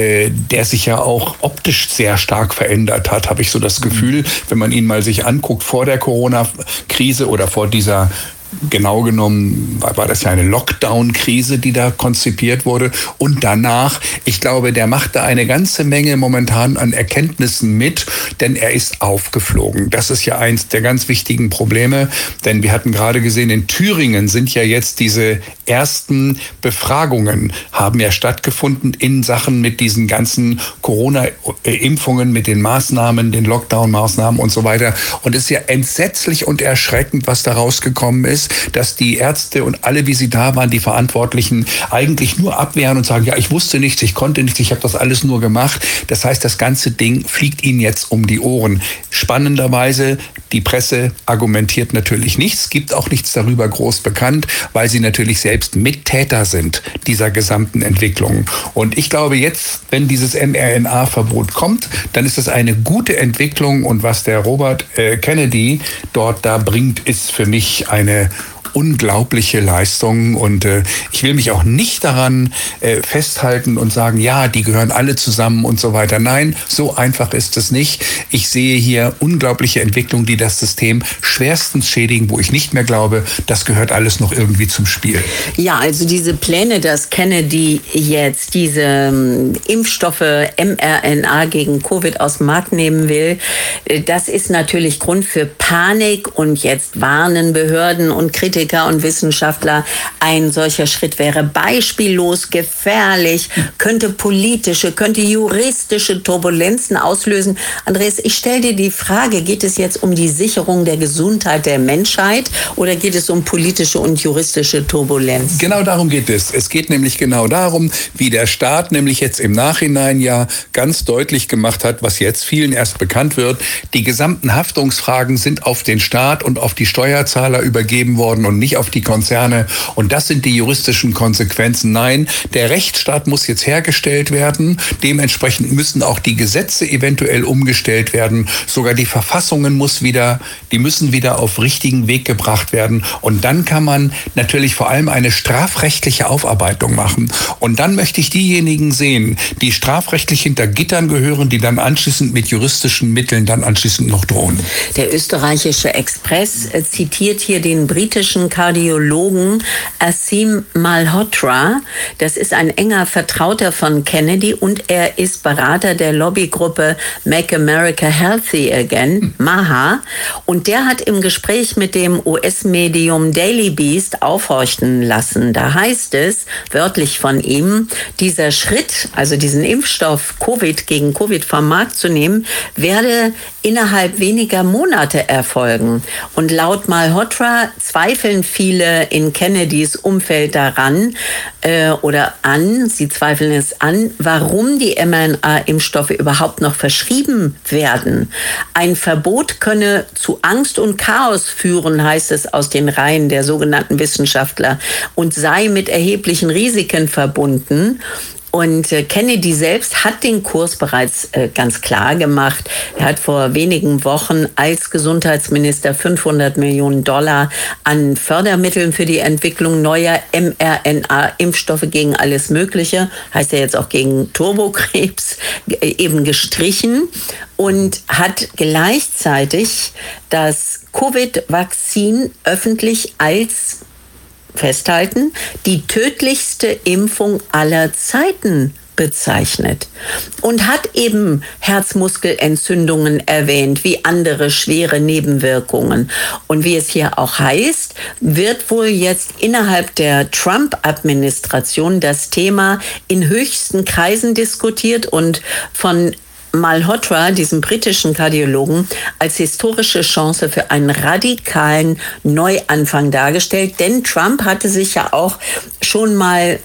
der sich ja auch optisch sehr stark verändert hat, habe ich so das Gefühl, wenn man ihn mal sich anguckt vor der Corona-Krise oder vor dieser, genau genommen war das ja eine Lockdown-Krise, die da konzipiert wurde. Und danach, ich glaube, der macht da eine ganze Menge momentan an Erkenntnissen mit, denn er ist aufgeflogen. Das ist ja eins der ganz wichtigen Probleme, denn wir hatten gerade gesehen, in Thüringen sind ja jetzt diese ersten Befragungen, haben ja stattgefunden in Sachen mit diesen ganzen Corona-Impfungen, mit den Maßnahmen, den Lockdown-Maßnahmen und so weiter. Und es ist ja entsetzlich und erschreckend, was da rausgekommen ist, dass die Ärzte und alle, wie sie da waren, die Verantwortlichen, eigentlich nur abwehren und sagen, ja, ich wusste nichts, ich konnte nichts, ich habe das alles nur gemacht. Das heißt, das ganze Ding fliegt ihnen jetzt um die Ohren. Spannenderweise, die Presse argumentiert natürlich nichts, gibt auch nichts darüber groß bekannt, weil sie natürlich selbst Mittäter sind dieser gesamten Entwicklung. Und ich glaube jetzt, wenn dieses mRNA-Verbot kommt, dann ist das eine gute Entwicklung und was der Robert Kennedy dort da bringt, ist für mich eine unglaubliche Leistung und ich will mich auch nicht daran festhalten und sagen, ja, die gehören alle zusammen und so weiter. Nein, so einfach ist es nicht. Ich sehe hier unglaubliche Entwicklungen, die das System schwerstens schädigen, wo ich nicht mehr glaube, das gehört alles noch irgendwie zum Spiel. Ja, also diese Pläne, dass Kennedy jetzt diese Impfstoffe mRNA gegen Covid aus dem Markt nehmen will, das ist natürlich Grund für Panik und jetzt warnen Behörden und Kritiker und Wissenschaftler, ein solcher Schritt wäre beispiellos gefährlich, könnte juristische Turbulenzen auslösen. Andreas, ich stelle dir die Frage, geht es jetzt um die Sicherung der Gesundheit der Menschheit oder geht es um politische und juristische Turbulenz? Genau darum geht es. Es geht nämlich genau darum, wie der Staat nämlich jetzt im Nachhinein ja ganz deutlich gemacht hat, was jetzt vielen erst bekannt wird, die gesamten Haftungsfragen sind auf den Staat und auf die Steuerzahler übergeben worden und nicht auf die Konzerne. Und das sind die juristischen Konsequenzen. Nein, der Rechtsstaat muss jetzt hergestellt werden. Dementsprechend müssen auch die Gesetze eventuell umgestellt werden. Sogar die Verfassungen müssen wieder auf richtigen Weg gebracht werden. Und dann kann man natürlich vor allem eine strafrechtliche Aufarbeitung machen. Und dann möchte ich diejenigen sehen, die strafrechtlich hinter Gittern gehören, die dann anschließend mit juristischen Mitteln dann anschließend noch drohen. Der österreichische Express zitiert hier den britischen Kardiologen Asim Malhotra. Das ist ein enger Vertrauter von Kennedy und er ist Berater der Lobbygruppe Make America Healthy Again, MAHA. Und der hat im Gespräch mit dem US-Medium Daily Beast aufhorchen lassen. Da heißt es, wörtlich von ihm, dieser Schritt, also diesen Impfstoff gegen Covid vom Markt zu nehmen, werde innerhalb weniger Monate erfolgen. Und laut Malhotra zweifeln viele in Kennedys Umfeld daran sie zweifeln es an, warum die mRNA-Impfstoffe überhaupt noch verschrieben werden. Ein Verbot könne zu Angst und Chaos führen, heißt es aus den Reihen der sogenannten Wissenschaftler, und sei mit erheblichen Risiken verbunden. Und Kennedy selbst hat den Kurs bereits ganz klar gemacht. Er hat vor wenigen Wochen als Gesundheitsminister $500 Millionen an Fördermitteln für die Entwicklung neuer mRNA-Impfstoffe gegen alles Mögliche, heißt ja jetzt auch gegen Turbokrebs, eben gestrichen und hat gleichzeitig das Covid-Vakzin öffentlich als festhalten, die tödlichste Impfung aller Zeiten bezeichnet und hat eben Herzmuskelentzündungen erwähnt, wie andere schwere Nebenwirkungen. Und wie es hier auch heißt, wird wohl jetzt innerhalb der Trump-Administration das Thema in höchsten Kreisen diskutiert und von Malhotra, diesem britischen Kardiologen, als historische Chance für einen radikalen Neuanfang dargestellt. Denn Trump hatte sich ja auch schon mal,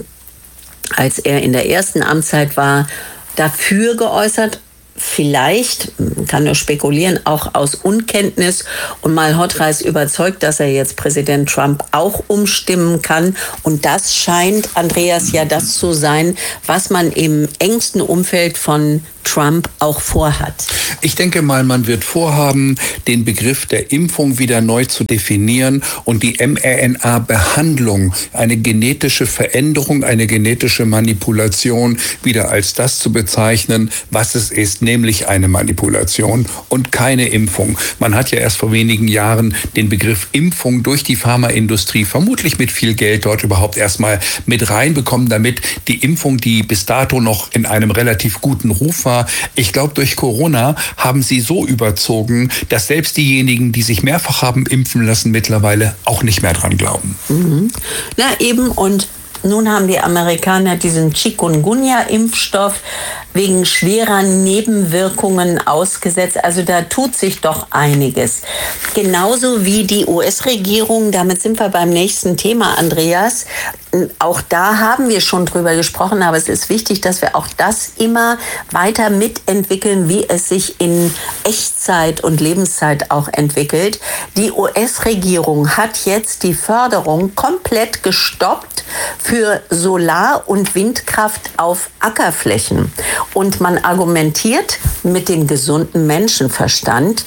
als er in der ersten Amtszeit war, dafür geäußert, vielleicht, kann nur spekulieren, auch aus Unkenntnis. Und Malhotra ist überzeugt, dass er jetzt Präsident Trump auch umstimmen kann. Und das scheint, Andreas, ja das zu sein, was man im engsten Umfeld von Trump auch vorhat. Ich denke mal, man wird vorhaben, den Begriff der Impfung wieder neu zu definieren und die mRNA-Behandlung, eine genetische Veränderung, eine genetische Manipulation wieder als das zu bezeichnen, was es ist, nämlich eine Manipulation und keine Impfung. Man hat ja erst vor wenigen Jahren den Begriff Impfung durch die Pharmaindustrie, vermutlich mit viel Geld dort überhaupt erstmal mit reinbekommen, damit die Impfung, die bis dato noch in einem relativ guten Ruf war, ich glaube, durch Corona haben sie so überzogen, dass selbst diejenigen, die sich mehrfach haben impfen lassen, mittlerweile auch nicht mehr dran glauben. Mhm. Na eben, und nun haben die Amerikaner diesen Chikungunya-Impfstoff wegen schwerer Nebenwirkungen ausgesetzt. Also da tut sich doch einiges. Genauso wie die US-Regierung, damit sind wir beim nächsten Thema, Andreas. Auch da haben wir schon drüber gesprochen, aber es ist wichtig, dass wir auch das immer weiter mitentwickeln, wie es sich in Echtzeit und Lebenszeit auch entwickelt. Die US-Regierung hat jetzt die Förderung komplett gestoppt für Solar- und Windkraft auf Ackerflächen. Und man argumentiert mit dem gesunden Menschenverstand.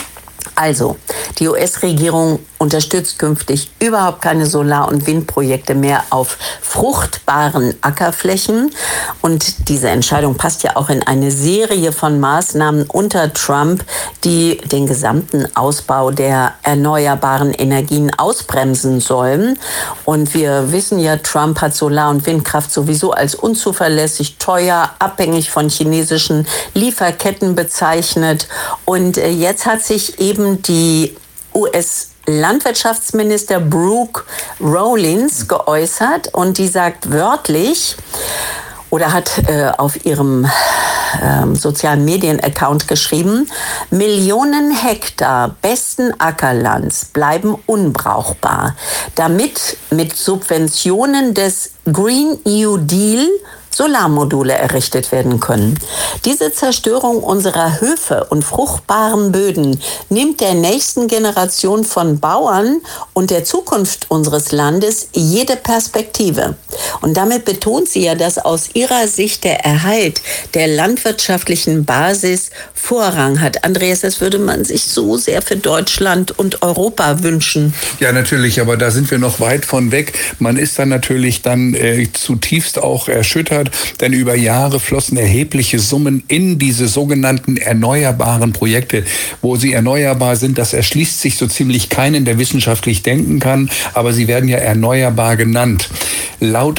Also, die US-Regierung unterstützt künftig überhaupt keine Solar- und Windprojekte mehr auf fruchtbaren Ackerflächen. Und diese Entscheidung passt ja auch in eine Serie von Maßnahmen unter Trump, die den gesamten Ausbau der erneuerbaren Energien ausbremsen sollen. Und wir wissen ja, Trump hat Solar- und Windkraft sowieso als unzuverlässig, teuer, abhängig von chinesischen Lieferketten bezeichnet. Und jetzt hat sich eben die US-Landwirtschaftsminister Brooke Rollins geäußert und die sagt wörtlich oder hat auf ihrem sozialen Medien-Account geschrieben, Millionen Hektar besten Ackerlands bleiben unbrauchbar, damit mit Subventionen des Green New Deal Solarmodule errichtet werden können. Diese Zerstörung unserer Höfe und fruchtbaren Böden nimmt der nächsten Generation von Bauern und der Zukunft unseres Landes jede Perspektive. Und damit betont sie ja, dass aus ihrer Sicht der Erhalt der landwirtschaftlichen Basis Vorrang hat. Andreas, das würde man sich so sehr für Deutschland und Europa wünschen. Ja, natürlich, aber da sind wir noch weit von weg. Man ist dann natürlich zutiefst auch erschüttert, denn über Jahre flossen erhebliche Summen in diese sogenannten erneuerbaren Projekte. Wo sie erneuerbar sind, das erschließt sich so ziemlich keinen, der wissenschaftlich denken kann, aber sie werden ja erneuerbar genannt. Laut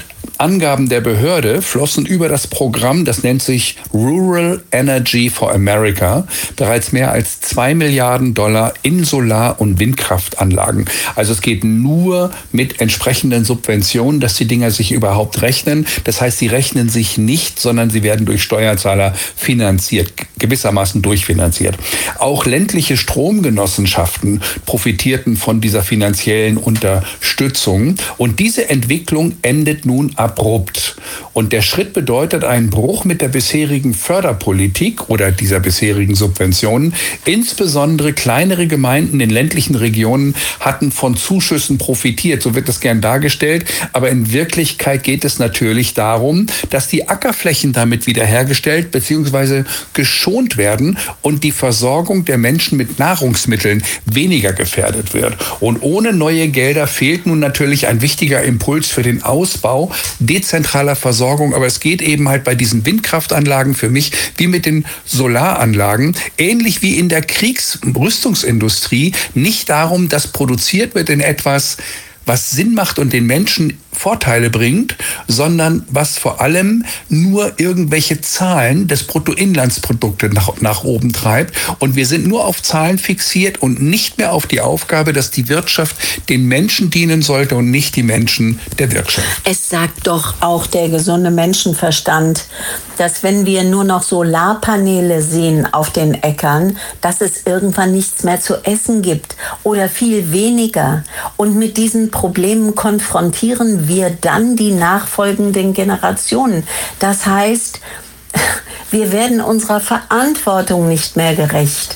Angaben der Behörde flossen über das Programm, das nennt sich Rural Energy for America, bereits mehr als $2 Milliarden in Solar- und Windkraftanlagen. Also es geht nur mit entsprechenden Subventionen, dass die Dinger sich überhaupt rechnen. Das heißt, sie rechnen sich nicht, sondern sie werden durch Steuerzahler finanziert, gewissermaßen durchfinanziert. Auch ländliche Stromgenossenschaften profitierten von dieser finanziellen Unterstützung. Und diese Entwicklung endet nun abrupt. Und der Schritt bedeutet einen Bruch mit der bisherigen Förderpolitik oder dieser bisherigen Subventionen. Insbesondere kleinere Gemeinden in ländlichen Regionen hatten von Zuschüssen profitiert. So wird das gern dargestellt. Aber in Wirklichkeit geht es natürlich darum, dass die Ackerflächen damit wiederhergestellt bzw. geschont werden und die Versorgung der Menschen mit Nahrungsmitteln weniger gefährdet wird. Und ohne neue Gelder fehlt nun natürlich ein wichtiger Impuls für den Ausbau dezentraler Versorgung. Aber es geht eben halt bei diesen Windkraftanlagen für mich wie mit den Solaranlagen, ähnlich wie in der Kriegsrüstungsindustrie, nicht darum, dass produziert wird in etwas, was Sinn macht und den Menschen Vorteile bringt, sondern was vor allem nur irgendwelche Zahlen des Bruttoinlandsproduktes nach oben treibt. Und wir sind nur auf Zahlen fixiert und nicht mehr auf die Aufgabe, dass die Wirtschaft den Menschen dienen sollte und nicht die Menschen der Wirtschaft. Es sagt doch auch der gesunde Menschenverstand, dass wenn wir nur noch Solarpaneele sehen auf den Äckern, dass es irgendwann nichts mehr zu essen gibt oder viel weniger. Und mit diesen Problemen konfrontieren wir dann die nachfolgenden Generationen. Das heißt, wir werden unserer Verantwortung nicht mehr gerecht.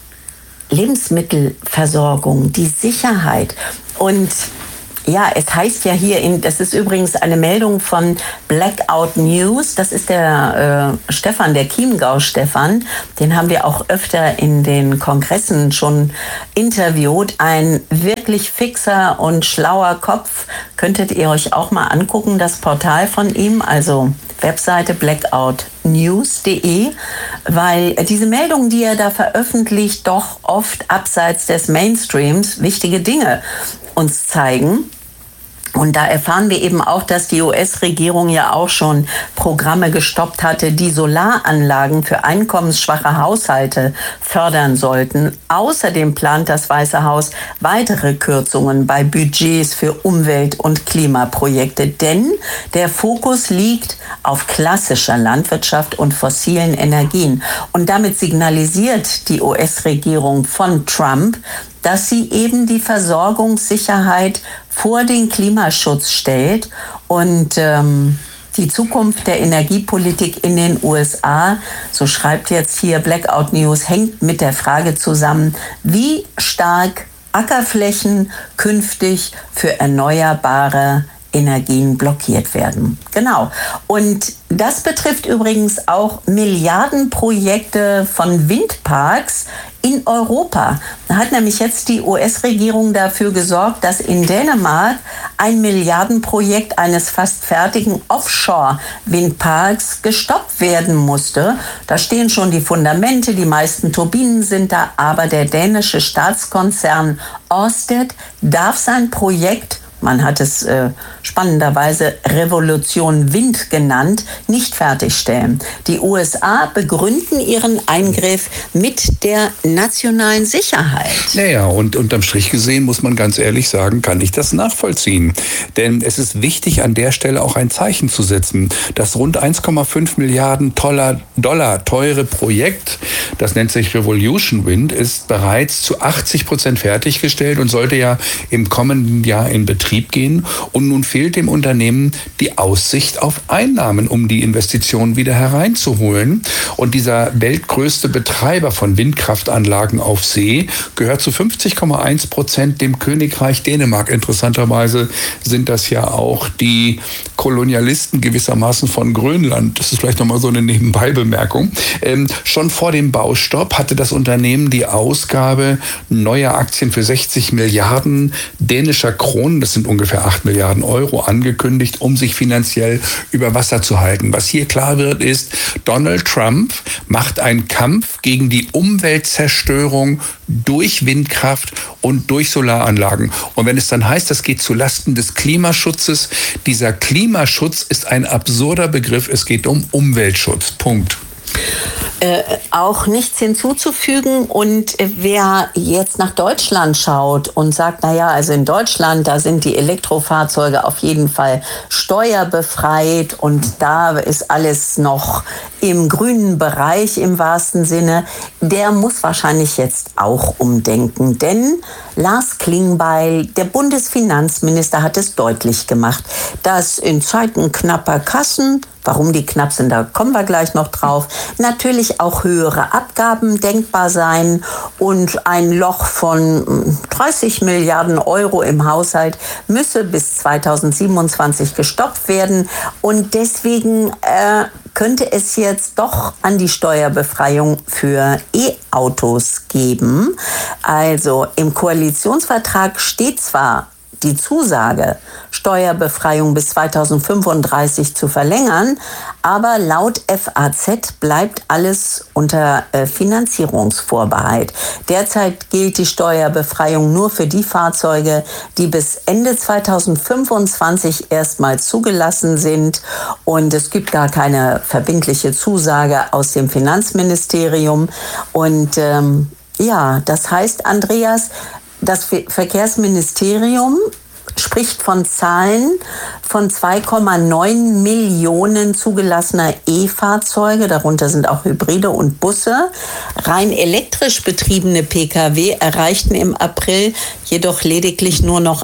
Lebensmittelversorgung, die Sicherheit und ja, es heißt ja hier, das ist übrigens eine Meldung von Blackout News, das ist der Stefan, der Chiemgau-Stefan, den haben wir auch öfter in den Kongressen schon interviewt, ein wirklich fixer und schlauer Kopf, könntet ihr euch auch mal angucken, das Portal von ihm, also Webseite blackoutnews.de, weil diese Meldungen, die er da veröffentlicht, doch oft abseits des Mainstreams wichtige Dinge uns zeigen. Und da erfahren wir eben auch, dass die US-Regierung ja auch schon Programme gestoppt hatte, die Solaranlagen für einkommensschwache Haushalte fördern sollten. Außerdem plant das Weiße Haus weitere Kürzungen bei Budgets für Umwelt- und Klimaprojekte. Denn der Fokus liegt auf klassischer Landwirtschaft und fossilen Energien. Und damit signalisiert die US-Regierung von Trump, dass sie eben die Versorgungssicherheit vor den Klimaschutz stellt und die Zukunft der Energiepolitik in den USA, so schreibt jetzt hier Blackout News, hängt mit der Frage zusammen, wie stark Ackerflächen künftig für erneuerbare Energien blockiert werden. Genau. Und das betrifft übrigens auch Milliardenprojekte von Windparks in Europa. Da hat nämlich jetzt die US-Regierung dafür gesorgt, dass in Dänemark ein Milliardenprojekt eines fast fertigen Offshore-Windparks gestoppt werden musste. Da stehen schon die Fundamente, die meisten Turbinen sind da, aber der dänische Staatskonzern Ørsted darf sein Projekt, man hat es spannenderweise Revolution Wind genannt, nicht fertigstellen. Die USA begründen ihren Eingriff mit der nationalen Sicherheit. Naja, und unterm Strich gesehen muss man ganz ehrlich sagen, kann ich das nachvollziehen. Denn es ist wichtig, an der Stelle auch ein Zeichen zu setzen. Das rund 1,5 Milliarden Dollar teure Projekt, das nennt sich Revolution Wind, ist bereits zu 80% fertiggestellt und sollte ja im kommenden Jahr in Betrieb gehen. Und nun fehlt dem Unternehmen die Aussicht auf Einnahmen, um die Investitionen wieder hereinzuholen. Und dieser weltgrößte Betreiber von Windkraftanlagen auf See gehört zu 50,1% dem Königreich Dänemark. Interessanterweise sind das ja auch die Kolonialisten gewissermaßen von Grönland. Das ist vielleicht nochmal so eine Nebenbeibemerkung. Schon vor dem Baustopp hatte das Unternehmen die Ausgabe neuer Aktien für 60 Milliarden dänischer Kronen, das sind sind ungefähr 8 Milliarden Euro angekündigt, um sich finanziell über Wasser zu halten. Was hier klar wird, ist, Donald Trump macht einen Kampf gegen die Umweltzerstörung durch Windkraft und durch Solaranlagen. Und wenn es dann heißt, das geht zu Lasten des Klimaschutzes, dieser Klimaschutz ist ein absurder Begriff. Es geht um Umweltschutz. Punkt. Auch nichts hinzuzufügen. Und wer jetzt nach Deutschland schaut und sagt, naja, also in Deutschland, da sind die Elektrofahrzeuge auf jeden Fall steuerbefreit und da ist alles noch im grünen Bereich im wahrsten Sinne, der muss wahrscheinlich jetzt auch umdenken. Denn Lars Klingbeil, der Bundesfinanzminister, hat es deutlich gemacht, dass in Zeiten knapper Kassen, warum die knapp sind, da kommen wir gleich noch drauf, natürlich auch höhere Abgaben denkbar sein und ein Loch von 30 Milliarden Euro im Haushalt müsse bis 2027 gestoppt werden. Und deswegen könnte es jetzt doch an die Steuerbefreiung für E-Autos geben. Also im Koalitionsvertrag steht zwar die Zusage, Steuerbefreiung bis 2035 zu verlängern, aber laut FAZ bleibt alles unter Finanzierungsvorbehalt. Derzeit gilt die Steuerbefreiung nur für die Fahrzeuge, die bis Ende 2025 erstmal zugelassen sind, und es gibt gar keine verbindliche Zusage aus dem Finanzministerium. Und ja, das heißt, Andreas, das Verkehrsministerium spricht von Zahlen von 2,9 Millionen zugelassener E-Fahrzeuge, darunter sind auch Hybride und Busse. Rein elektrisch betriebene Pkw erreichten im April jedoch lediglich nur noch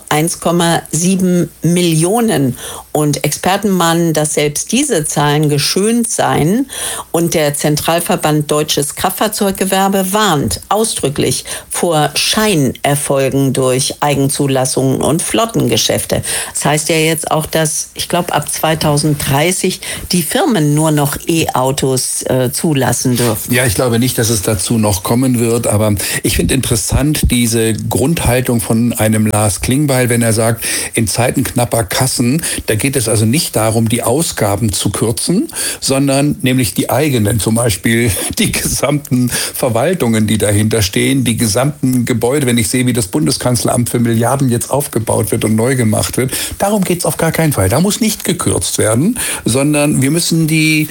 1,7 Millionen. Und Experten mahnen, dass selbst diese Zahlen geschönt seien. Und der Zentralverband Deutsches Kraftfahrzeuggewerbe warnt ausdrücklich vor Scheinerfolgen durch Eigenzulassungen und Flottengeschäfte. Das heißt ja jetzt auch, dass, ich glaube, ab 2030 die Firmen nur noch E-Autos zulassen dürfen. Ja, ich glaube nicht, dass es dazu noch kommen wird, aber ich finde interessant diese Grundhaltung von einem Lars Klingbeil, wenn er sagt, in Zeiten knapper Kassen, da geht es also nicht darum, die Ausgaben zu kürzen, sondern nämlich die eigenen, zum Beispiel die gesamten Verwaltungen, die dahinter stehen, die gesamten Gebäude, wenn ich sehe, wie das Bundeskanzleramt für Milliarden jetzt aufgebaut wird und neu gemacht wird. Darum geht es auf gar keinen Fall. Da muss nicht gekürzt werden, sondern wir müssen die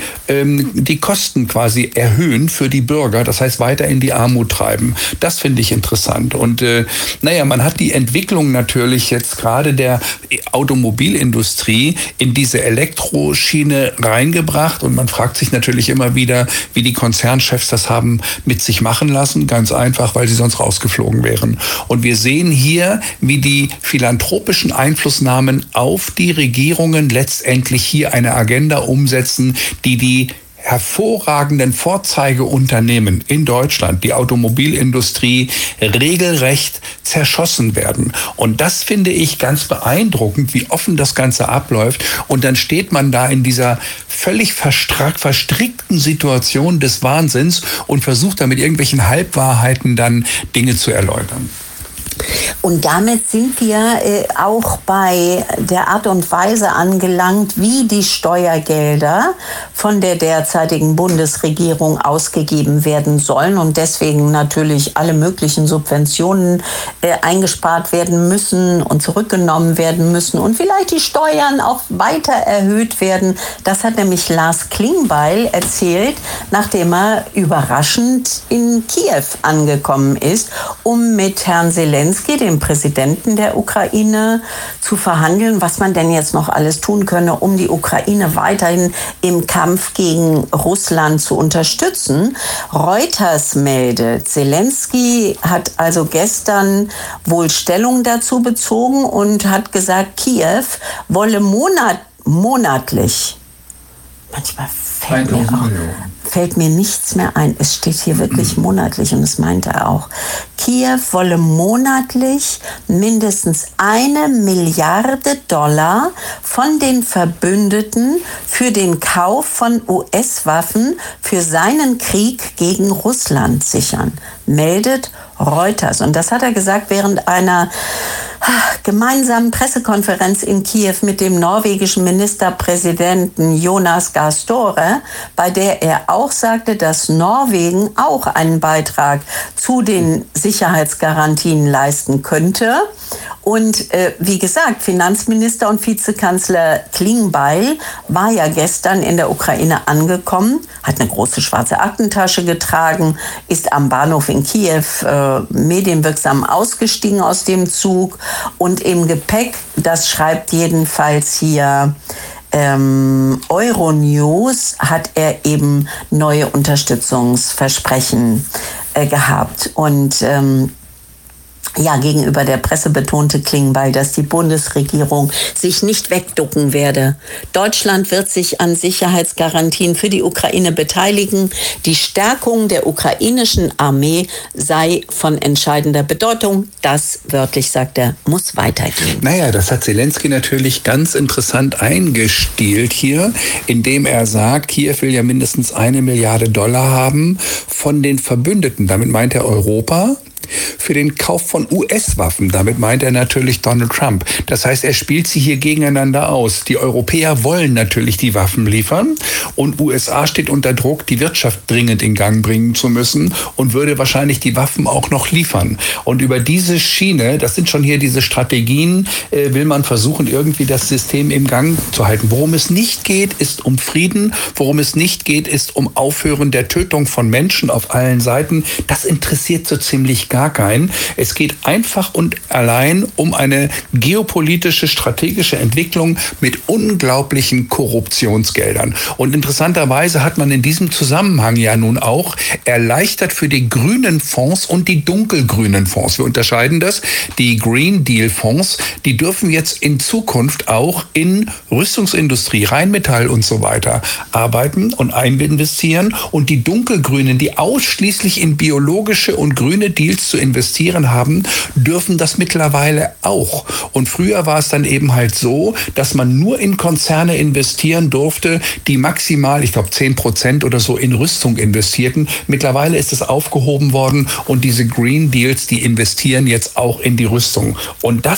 Kosten quasi erhöhen für die Bürger, das heißt weiter in die Armut treiben. Das finde ich interessant. Und man hat die Entwicklung natürlich jetzt gerade der Automobilindustrie in diese Elektroschiene reingebracht und man fragt sich natürlich immer wieder, wie die Konzernchefs das haben mit sich machen lassen. Ganz einfach, weil sie sonst rausgeflogen wären. Und wir sehen hier, wie die philanthropischen Einflussnahmen auf die Regierungen letztendlich hier eine Agenda umsetzen, die hervorragenden Vorzeigeunternehmen in Deutschland, die Automobilindustrie, regelrecht zerschossen werden. Und das finde ich ganz beeindruckend, wie offen das Ganze abläuft. Und dann steht man da in dieser völlig verstrickten Situation des Wahnsinns und versucht da mit irgendwelchen Halbwahrheiten dann Dinge zu erläutern. Und damit sind wir auch bei der Art und Weise angelangt, wie die Steuergelder von der derzeitigen Bundesregierung ausgegeben werden sollen und deswegen natürlich alle möglichen Subventionen eingespart werden müssen und zurückgenommen werden müssen und vielleicht die Steuern auch weiter erhöht werden. Das hat nämlich Lars Klingbeil erzählt, nachdem er überraschend in Kiew angekommen ist, um mit Herrn Zelensky, dem Präsidenten der Ukraine, zu verhandeln, was man denn jetzt noch alles tun könne, um die Ukraine weiterhin im Kampf gegen Russland zu unterstützen. Reuters meldet, Zelensky hat also gestern wohl Stellung dazu bezogen und hat gesagt, Kiew wolle monatlich, manchmal fällt mir nichts mehr ein. Es steht hier wirklich monatlich und das meint er auch. Kiew wolle monatlich mindestens $1 Milliarde von den Verbündeten für den Kauf von US-Waffen für seinen Krieg gegen Russland sichern, meldet Reuters. Und das hat er gesagt während einer gemeinsamen Pressekonferenz in Kiew mit dem norwegischen Ministerpräsidenten Jonas Gahr Støre, bei der er auch sagte, dass Norwegen auch einen Beitrag zu den Sicherheitsgarantien leisten könnte. Und wie gesagt, Finanzminister und Vizekanzler Klingbeil war ja gestern in der Ukraine angekommen, hat eine große schwarze Aktentasche getragen, ist am Bahnhof in Kiew medienwirksam ausgestiegen aus dem Zug und im Gepäck, das schreibt jedenfalls hier Euronews, hat er eben neue Unterstützungsversprechen gehabt. Und gegenüber der Presse betonte Klingbeil, dass die Bundesregierung sich nicht wegducken werde. Deutschland wird sich an Sicherheitsgarantien für die Ukraine beteiligen. Die Stärkung der ukrainischen Armee sei von entscheidender Bedeutung. Das, wörtlich sagt er, muss weitergehen. Naja, das hat Zelensky natürlich ganz interessant eingestielt hier, indem er sagt, Kiew will ja mindestens $1 Milliarde haben von den Verbündeten. Damit meint er Europa. Für den Kauf von US-Waffen, damit meint er natürlich Donald Trump. Das heißt, er spielt sie hier gegeneinander aus. Die Europäer wollen natürlich die Waffen liefern und USA steht unter Druck, die Wirtschaft dringend in Gang bringen zu müssen und würde wahrscheinlich die Waffen auch noch liefern. Und über diese Schiene, das sind schon hier diese Strategien, will man versuchen, irgendwie das System im Gang zu halten. Worum es nicht geht, ist um Frieden. Worum es nicht geht, ist um Aufhören der Tötung von Menschen auf allen Seiten. Das interessiert so ziemlich gar keinen. Es geht einfach und allein um eine geopolitische, strategische Entwicklung mit unglaublichen Korruptionsgeldern. Und interessanterweise hat man in diesem Zusammenhang ja nun auch erleichtert für die grünen Fonds und die dunkelgrünen Fonds. Wir unterscheiden das. Die Green Deal Fonds, die dürfen jetzt in Zukunft auch in Rüstungsindustrie, Rheinmetall und so weiter arbeiten und investieren. Und die dunkelgrünen, die ausschließlich in biologische und grüne Deals zu investieren haben, dürfen das mittlerweile auch. Und früher war es dann eben halt so, dass man nur in Konzerne investieren durfte, die maximal, ich glaube 10% oder so in Rüstung investierten. Mittlerweile ist es aufgehoben worden und diese Green Deals, die investieren jetzt auch in die Rüstung. Und das